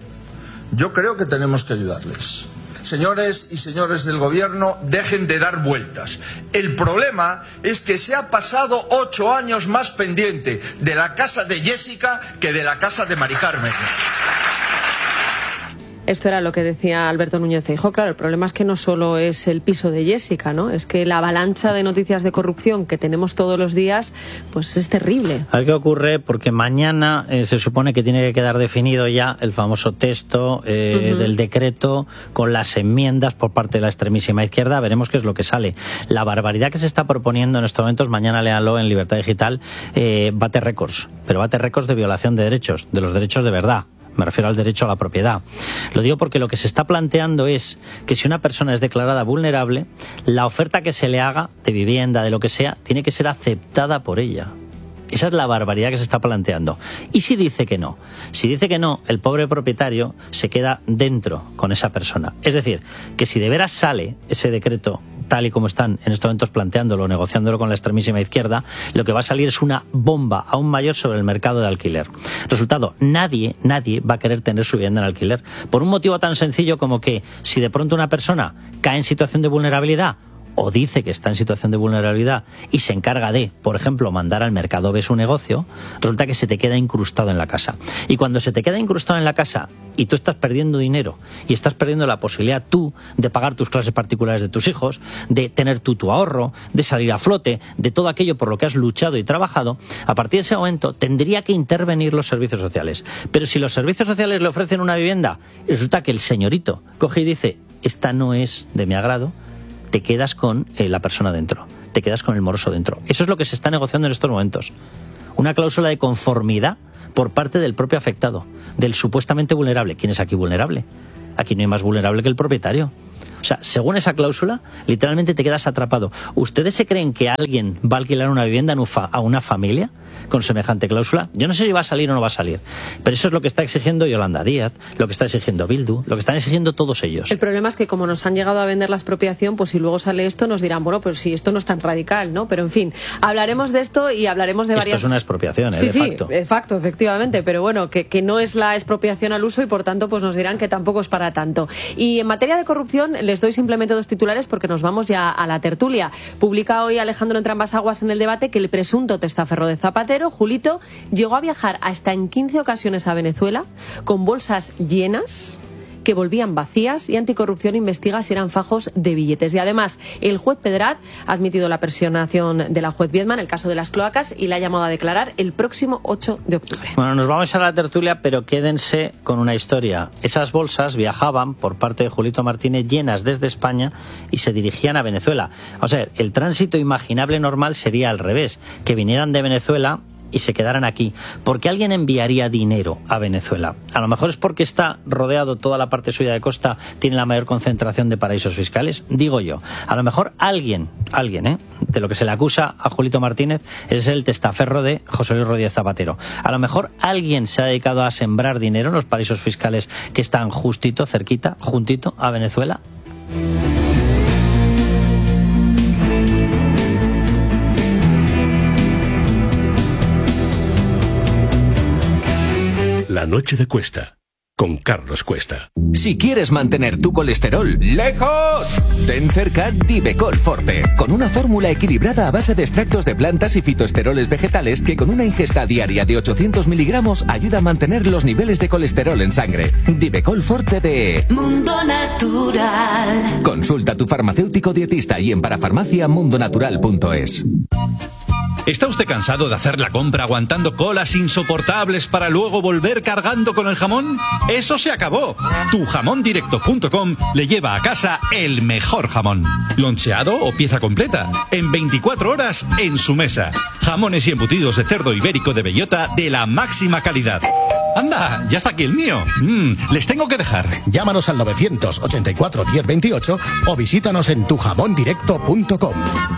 Yo creo que tenemos que ayudarles. Señores y señores del gobierno, dejen de dar vueltas. El problema es que se ha pasado ocho años más pendiente de la casa de Jessica que de la casa de Mari Carmen. Esto era lo que decía Alberto Núñez Feijóo. Claro, el problema es que no solo es el piso de Jessica, ¿no? Es que la avalancha de noticias de corrupción que tenemos todos los días, pues es terrible. A ver qué ocurre, porque mañana eh, se supone que tiene que quedar definido ya el famoso texto eh, uh-huh. del decreto con las enmiendas por parte de la extremísima izquierda. Veremos qué es lo que sale. La barbaridad que se está proponiendo en estos momentos, mañana léanlo en Libertad Digital, eh, bate récords, pero bate récords de violación de derechos, de los derechos de verdad. Me refiero al derecho a la propiedad. Lo digo porque lo que se está planteando es que si una persona es declarada vulnerable, la oferta que se le haga de vivienda, de lo que sea, tiene que ser aceptada por ella. Esa es la barbaridad que se está planteando. ¿Y si dice que no? Si dice que no, el pobre propietario se queda dentro con esa persona. Es decir, que si de veras sale ese decreto tal y como están en estos momentos planteándolo, negociándolo con la extremísima izquierda, lo que va a salir es una bomba aún mayor sobre el mercado de alquiler. Resultado, nadie, nadie va a querer tener su vivienda en alquiler. Por un motivo tan sencillo como que si de pronto una persona cae en situación de vulnerabilidad, o dice que está en situación de vulnerabilidad y se encarga de, por ejemplo, mandar al mercado B su negocio, resulta que se te queda incrustado en la casa. Y cuando se te queda incrustado en la casa y tú estás perdiendo dinero y estás perdiendo la posibilidad tú de pagar tus clases particulares de tus hijos, de tener tú tu ahorro, de salir a flote, de todo aquello por lo que has luchado y trabajado, a partir de ese momento tendría que intervenir los servicios sociales. Pero si los servicios sociales le ofrecen una vivienda y resulta que el señorito coge y dice, esta no es de mi agrado, te quedas con eh, la persona dentro, te quedas con el moroso dentro. Eso es lo que se está negociando en estos momentos. Una cláusula de conformidad por parte del propio afectado, del supuestamente vulnerable. ¿Quién es aquí vulnerable? Aquí no hay más vulnerable que el propietario. O sea, según esa cláusula, literalmente te quedas atrapado. ¿Ustedes se creen que alguien va a alquilar una vivienda a una familia con semejante cláusula? Yo no sé si va a salir o no va a salir, pero eso es lo que está exigiendo Yolanda Díaz, lo que está exigiendo Bildu, lo que están exigiendo todos ellos. El problema es que como nos han llegado a vender la expropiación, pues si luego sale esto nos dirán, bueno, pues si esto no es tan radical, ¿no? Pero en fin, hablaremos de esto y hablaremos de varias... Esto es una expropiación, ¿eh? Sí, de sí, facto. de facto, efectivamente, pero bueno, que, que no es la expropiación al uso y por tanto pues nos dirán que tampoco es para tanto. Y en materia de corrupción les doy simplemente dos titulares porque nos vamos ya a la tertulia. Publica hoy Alejandro Entrambas-Aguas en El Debate que el presunto testaferro de Zapatero, Julito, llegó a viajar hasta en quince ocasiones a Venezuela con bolsas llenas que volvían vacías y Anticorrupción investiga si eran fajos de billetes. Y además, el juez Pedrat ha admitido la personación de la juez Biedma en el caso de las cloacas y la ha llamado a declarar el próximo ocho de octubre. Bueno, nos vamos a la tertulia, pero quédense con una historia. Esas bolsas viajaban por parte de Julito Martínez llenas desde España y se dirigían a Venezuela. O sea, el tránsito imaginable normal sería al revés, que vinieran de Venezuela y se quedaran aquí. ¿Por qué alguien enviaría dinero a Venezuela? A lo mejor es porque está rodeado, toda la parte suya de costa tiene la mayor concentración de paraísos fiscales, digo yo. A lo mejor alguien, alguien, ¿eh? de lo que se le acusa a Julito Martínez es el testaferro de José Luis Rodríguez Zapatero. A lo mejor alguien se ha dedicado a sembrar dinero en los paraísos fiscales que están justito, cerquita, juntito a Venezuela. La noche de Cuesta, con Carlos Cuesta. Si quieres mantener tu colesterol lejos, ten cerca Divecol Forte, con una fórmula equilibrada a base de extractos de plantas y fitoesteroles vegetales que con una ingesta diaria de ochocientos miligramos ayuda a mantener los niveles de colesterol en sangre. Divecol Forte de Mundo Natural. Consulta a tu farmacéutico dietista y en parafarmacia mundonatural punto es. ¿Está usted cansado de hacer la compra aguantando colas insoportables para luego volver cargando con el jamón? ¡Eso se acabó! tu jamón directo punto com le lleva a casa el mejor jamón. Loncheado o pieza completa, en veinticuatro horas en su mesa. Jamones y embutidos de cerdo ibérico de bellota de la máxima calidad. ¡Anda! ¡Ya está aquí el mío! Mm, les tengo que dejar. Llámanos al novecientos ochenta y cuatro diez veintiocho o visítanos en tu jamón directo punto com.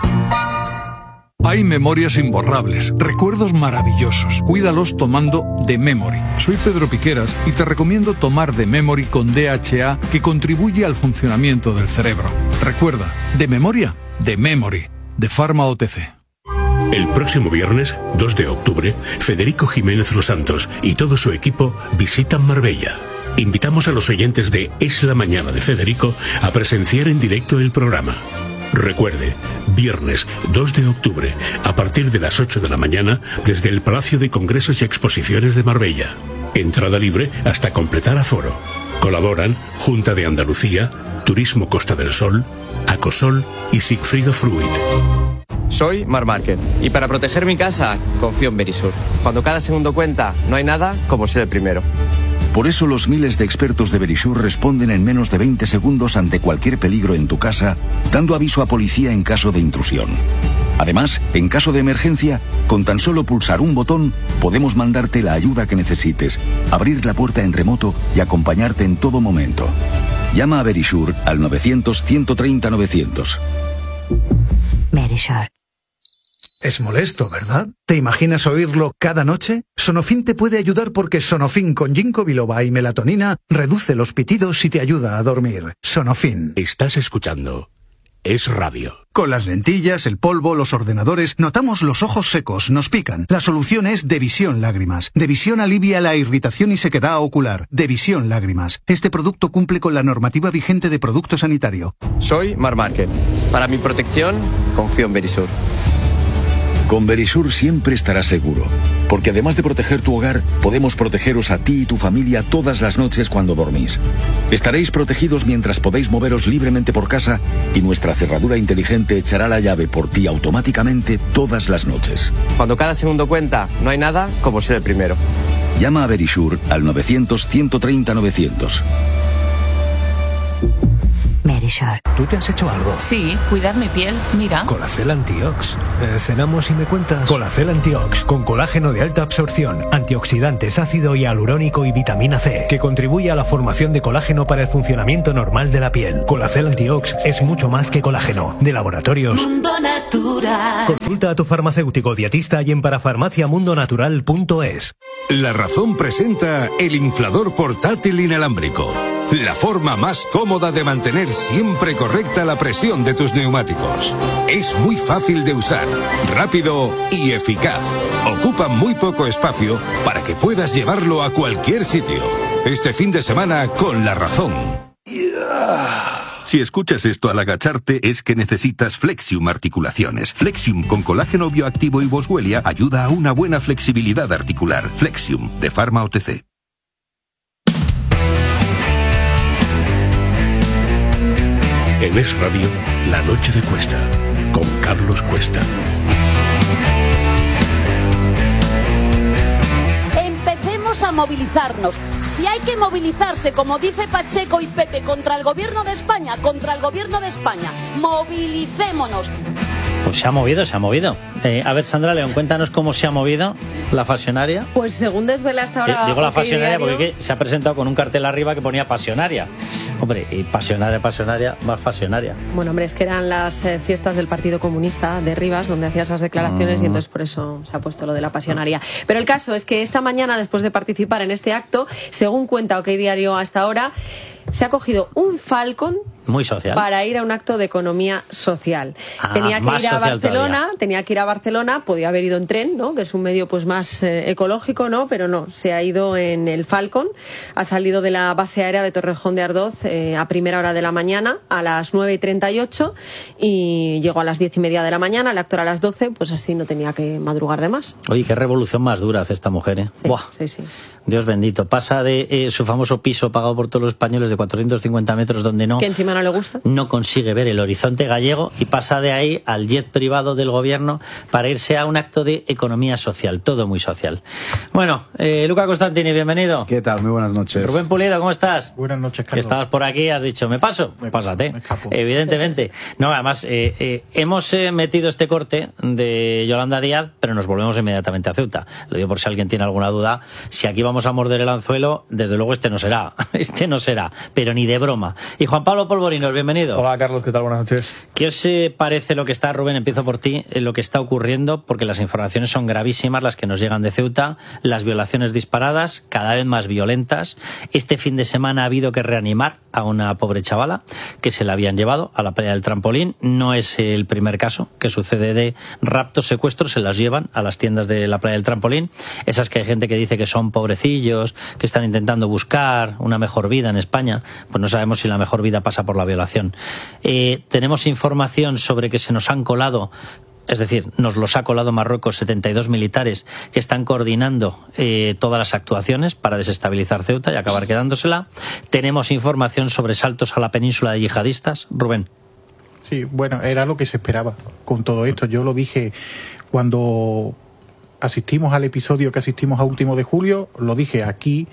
Hay memorias imborrables, recuerdos maravillosos. Cuídalos tomando The Memory. Soy Pedro Piqueras y te recomiendo tomar The Memory con D H A que contribuye al funcionamiento del cerebro. Recuerda, de memoria, The Memory, de Pharma O T C. El próximo viernes, dos de octubre, Federico Jiménez Los Santos y todo su equipo visitan Marbella. Invitamos a los oyentes de Es la Mañana de Federico a presenciar en directo el programa. Recuerde, viernes dos de octubre, a partir de las ocho de la mañana, desde el Palacio de Congresos y Exposiciones de Marbella. Entrada libre hasta completar aforo. Colaboran Junta de Andalucía, Turismo Costa del Sol, Acosol y Sigfrido Fruit. Soy Mar Márquez y para proteger mi casa confío en Verisur. Cuando cada segundo cuenta, no hay nada como ser el primero. Por eso los miles de expertos de Verisur responden en menos de veinte segundos ante cualquier peligro en tu casa, dando aviso a policía en caso de intrusión. Además, en caso de emergencia, con tan solo pulsar un botón, podemos mandarte la ayuda que necesites, abrir la puerta en remoto y acompañarte en todo momento. Llama a Verisur al novecientos ciento treinta novecientos. Verisur. Es molesto, ¿verdad? ¿Te imaginas oírlo cada noche? Sonofin te puede ayudar porque Sonofin con ginkgo biloba y melatonina reduce los pitidos y te ayuda a dormir. Sonofin. Estás escuchando Es Radio. Con las lentillas, el polvo, los ordenadores, notamos los ojos secos, nos pican. La solución es Devisión Lágrimas. Devisión alivia la irritación y sequedad ocular. Devisión Lágrimas. Este producto cumple con la normativa vigente de producto sanitario. Soy Mar Márquez. Para mi protección, confío en Verisur. Con Verisur siempre estarás seguro, porque además de proteger tu hogar, podemos protegeros a ti y tu familia todas las noches cuando dormís. Estaréis protegidos mientras podéis moveros libremente por casa y nuestra cerradura inteligente echará la llave por ti automáticamente todas las noches. Cuando cada segundo cuenta, no hay nada como ser el primero. Llama a Verisur al novecientos ciento treinta novecientos. Verisure. ¿Tú te has hecho algo? Sí, cuidar mi piel, mira. Colacel Antiox. Eh, ¿Cenamos y me cuentas? Colacel Antiox, con colágeno de alta absorción, antioxidantes, ácido hialurónico y vitamina C, que contribuye a la formación de colágeno para el funcionamiento normal de la piel. Colacel Antiox es mucho más que colágeno. De Laboratorios Mundo Natural. Consulta a tu farmacéutico dietista y en parafarmacia mundo natural punto es. La Razón presenta el inflador portátil inalámbrico. La forma más cómoda de mantener siempre correcta la presión de tus neumáticos. Es muy fácil de usar, rápido y eficaz. Ocupa muy poco espacio para que puedas llevarlo a cualquier sitio. Este fin de semana con La Razón. Si escuchas esto al agacharte es que necesitas Flexium Articulaciones. Flexium con colágeno bioactivo y boswellia ayuda a una buena flexibilidad articular. Flexium, de Pharma O T C. En Es Radio, La Noche de Cuesta, con Carlos Cuesta. Empecemos a movilizarnos. Si hay que movilizarse, como dice Pacheco y Pepe, contra el gobierno de España, contra el gobierno de España, movilicémonos. Pues se ha movido, se ha movido. Eh, a ver, Sandra León, cuéntanos cómo se ha movido la Pasionaria. Pues según desvela hasta ahora... Eh, digo la OK Pasionaria Diario, porque se ha presentado con un cartel arriba que ponía Pasionaria. Hombre, y Pasionaria, Pasionaria, más Pasionaria. Bueno, hombre, es que eran las eh, fiestas del Partido Comunista de Rivas donde hacía esas declaraciones Mm. y entonces por eso se ha puesto lo de la Pasionaria. Pero el caso es que esta mañana, después de participar en este acto, según cuenta OK Diario hasta ahora, se ha cogido un Falcon Muy social. para ir a un acto de economía social. Ah, tenía que más ir a social Barcelona, todavía. tenía que ir a Barcelona, podía haber ido en tren, ¿no? Que es un medio pues más eh, ecológico, ¿no? Pero no, se ha ido en el Falcon, ha salido de la base aérea de Torrejón de Ardoz eh, a primera hora de la mañana, a las nueve y treinta y ocho, y llegó a las diez y media de la mañana, el acto era a las doce, pues así no tenía que madrugar de más. Oye, qué revolución más dura hace esta mujer, ¿eh? Sí, Buah. sí, sí. Dios bendito. Pasa de eh, su famoso piso pagado por todos los españoles de cuatrocientos cincuenta metros donde no... Que encima no le gusta. no consigue ver el horizonte gallego y pasa de ahí al jet privado del gobierno para irse a un acto de economía social, todo muy social. Bueno, eh, Luca Costantini, bienvenido. ¿Qué tal? Muy buenas noches. Rubén Pulido, ¿cómo estás? Buenas noches, Que Carlos. estabas por aquí, has dicho, ¿me paso? Me Pásate, me escapo. evidentemente. No, además, eh, eh, hemos eh, metido este corte de Yolanda Díaz, pero nos volvemos inmediatamente a Ceuta. Lo digo por si alguien tiene alguna duda. Si aquí vamos a morder el anzuelo, desde luego este no será. Este no será, pero ni de broma. Y Juan Pablo Polvorinos, bienvenido. Hola, Carlos, ¿qué tal? Buenas noches. ¿Qué os eh, parece lo que está, Rubén, empiezo por ti, eh, lo que está ocurriendo? Porque las informaciones son gravísimas, las que nos llegan de Ceuta, las violaciones disparadas, cada vez más violentas. Este fin de semana ha habido que reanimar a una pobre chavala que se la habían llevado a la playa del Trampolín. No es el primer caso que sucede de raptos, secuestros, se las llevan a las tiendas de la playa del Trampolín. Esas que hay gente que dice que son pobrecillos, que están intentando buscar una mejor vida en España. Pues no sabemos si la mejor vida pasa por la violación. Eh, tenemos información sobre que se nos han colado, es decir, nos los ha colado Marruecos, setenta y dos militares que están coordinando eh, todas las actuaciones para desestabilizar Ceuta y acabar quedándosela. Tenemos información sobre saltos a la península de yihadistas. Rubén. Sí, bueno, era lo que se esperaba con todo esto. Yo lo dije cuando asistimos al episodio que asistimos a último de julio, lo dije aquí.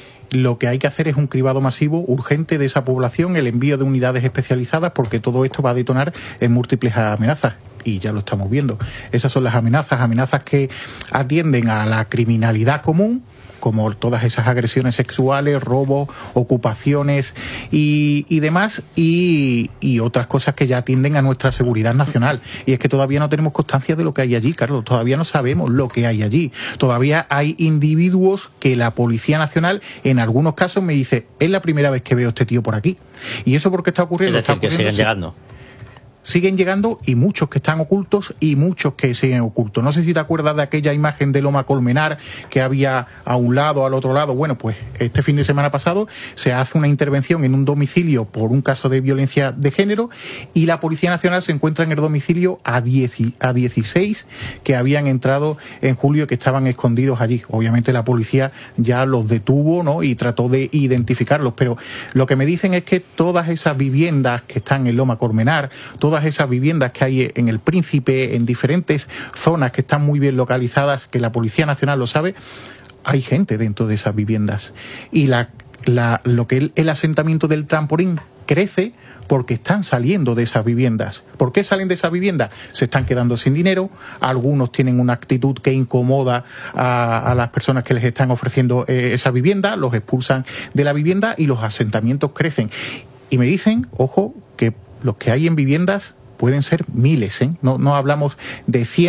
Lo que hay que hacer es un cribado masivo urgente de esa población, el envío de unidades especializadas, porque todo esto va a detonar en múltiples amenazas. Y ya lo estamos viendo. Esas son las amenazas, amenazas que atienden a la criminalidad común, como todas esas agresiones sexuales, robos, ocupaciones y, y demás, y, y otras cosas que ya atienden a nuestra seguridad nacional. Y es que todavía no tenemos constancia de lo que hay allí, Carlos, todavía no sabemos lo que hay allí. Todavía hay individuos que la Policía Nacional, en algunos casos, me dice, es la primera vez que veo a este tío por aquí. ¿Y eso por qué está ocurriendo? Es decir, está que siguen sí. llegando. Siguen llegando y muchos que están ocultos y muchos que siguen ocultos. No sé si te acuerdas de aquella imagen de Loma Colmenar que había a un lado, al otro lado. Bueno, pues este fin de semana pasado se hace una intervención en un domicilio por un caso de violencia de género y la Policía Nacional se encuentra en el domicilio a, diez, a dieciséis que habían entrado en julio, que estaban escondidos allí. Obviamente la policía ya los detuvo, ¿no? Y trató de identificarlos, pero lo que me dicen es que todas esas viviendas que están en Loma Colmenar, todas todas esas viviendas que hay en El Príncipe, en diferentes zonas que están muy bien localizadas, que la Policía Nacional lo sabe, hay gente dentro de esas viviendas. Y la, la, lo que es el asentamiento del Trampolín crece porque están saliendo de esas viviendas. ¿Por qué salen de esas viviendas? Se están quedando sin dinero, algunos tienen una actitud que incomoda a, a las personas que les están ofreciendo eh, esa vivienda, los expulsan de la vivienda y los asentamientos crecen. Y me dicen, ojo, que los que hay en viviendas pueden ser miles, ¿eh? No, no hablamos de cien.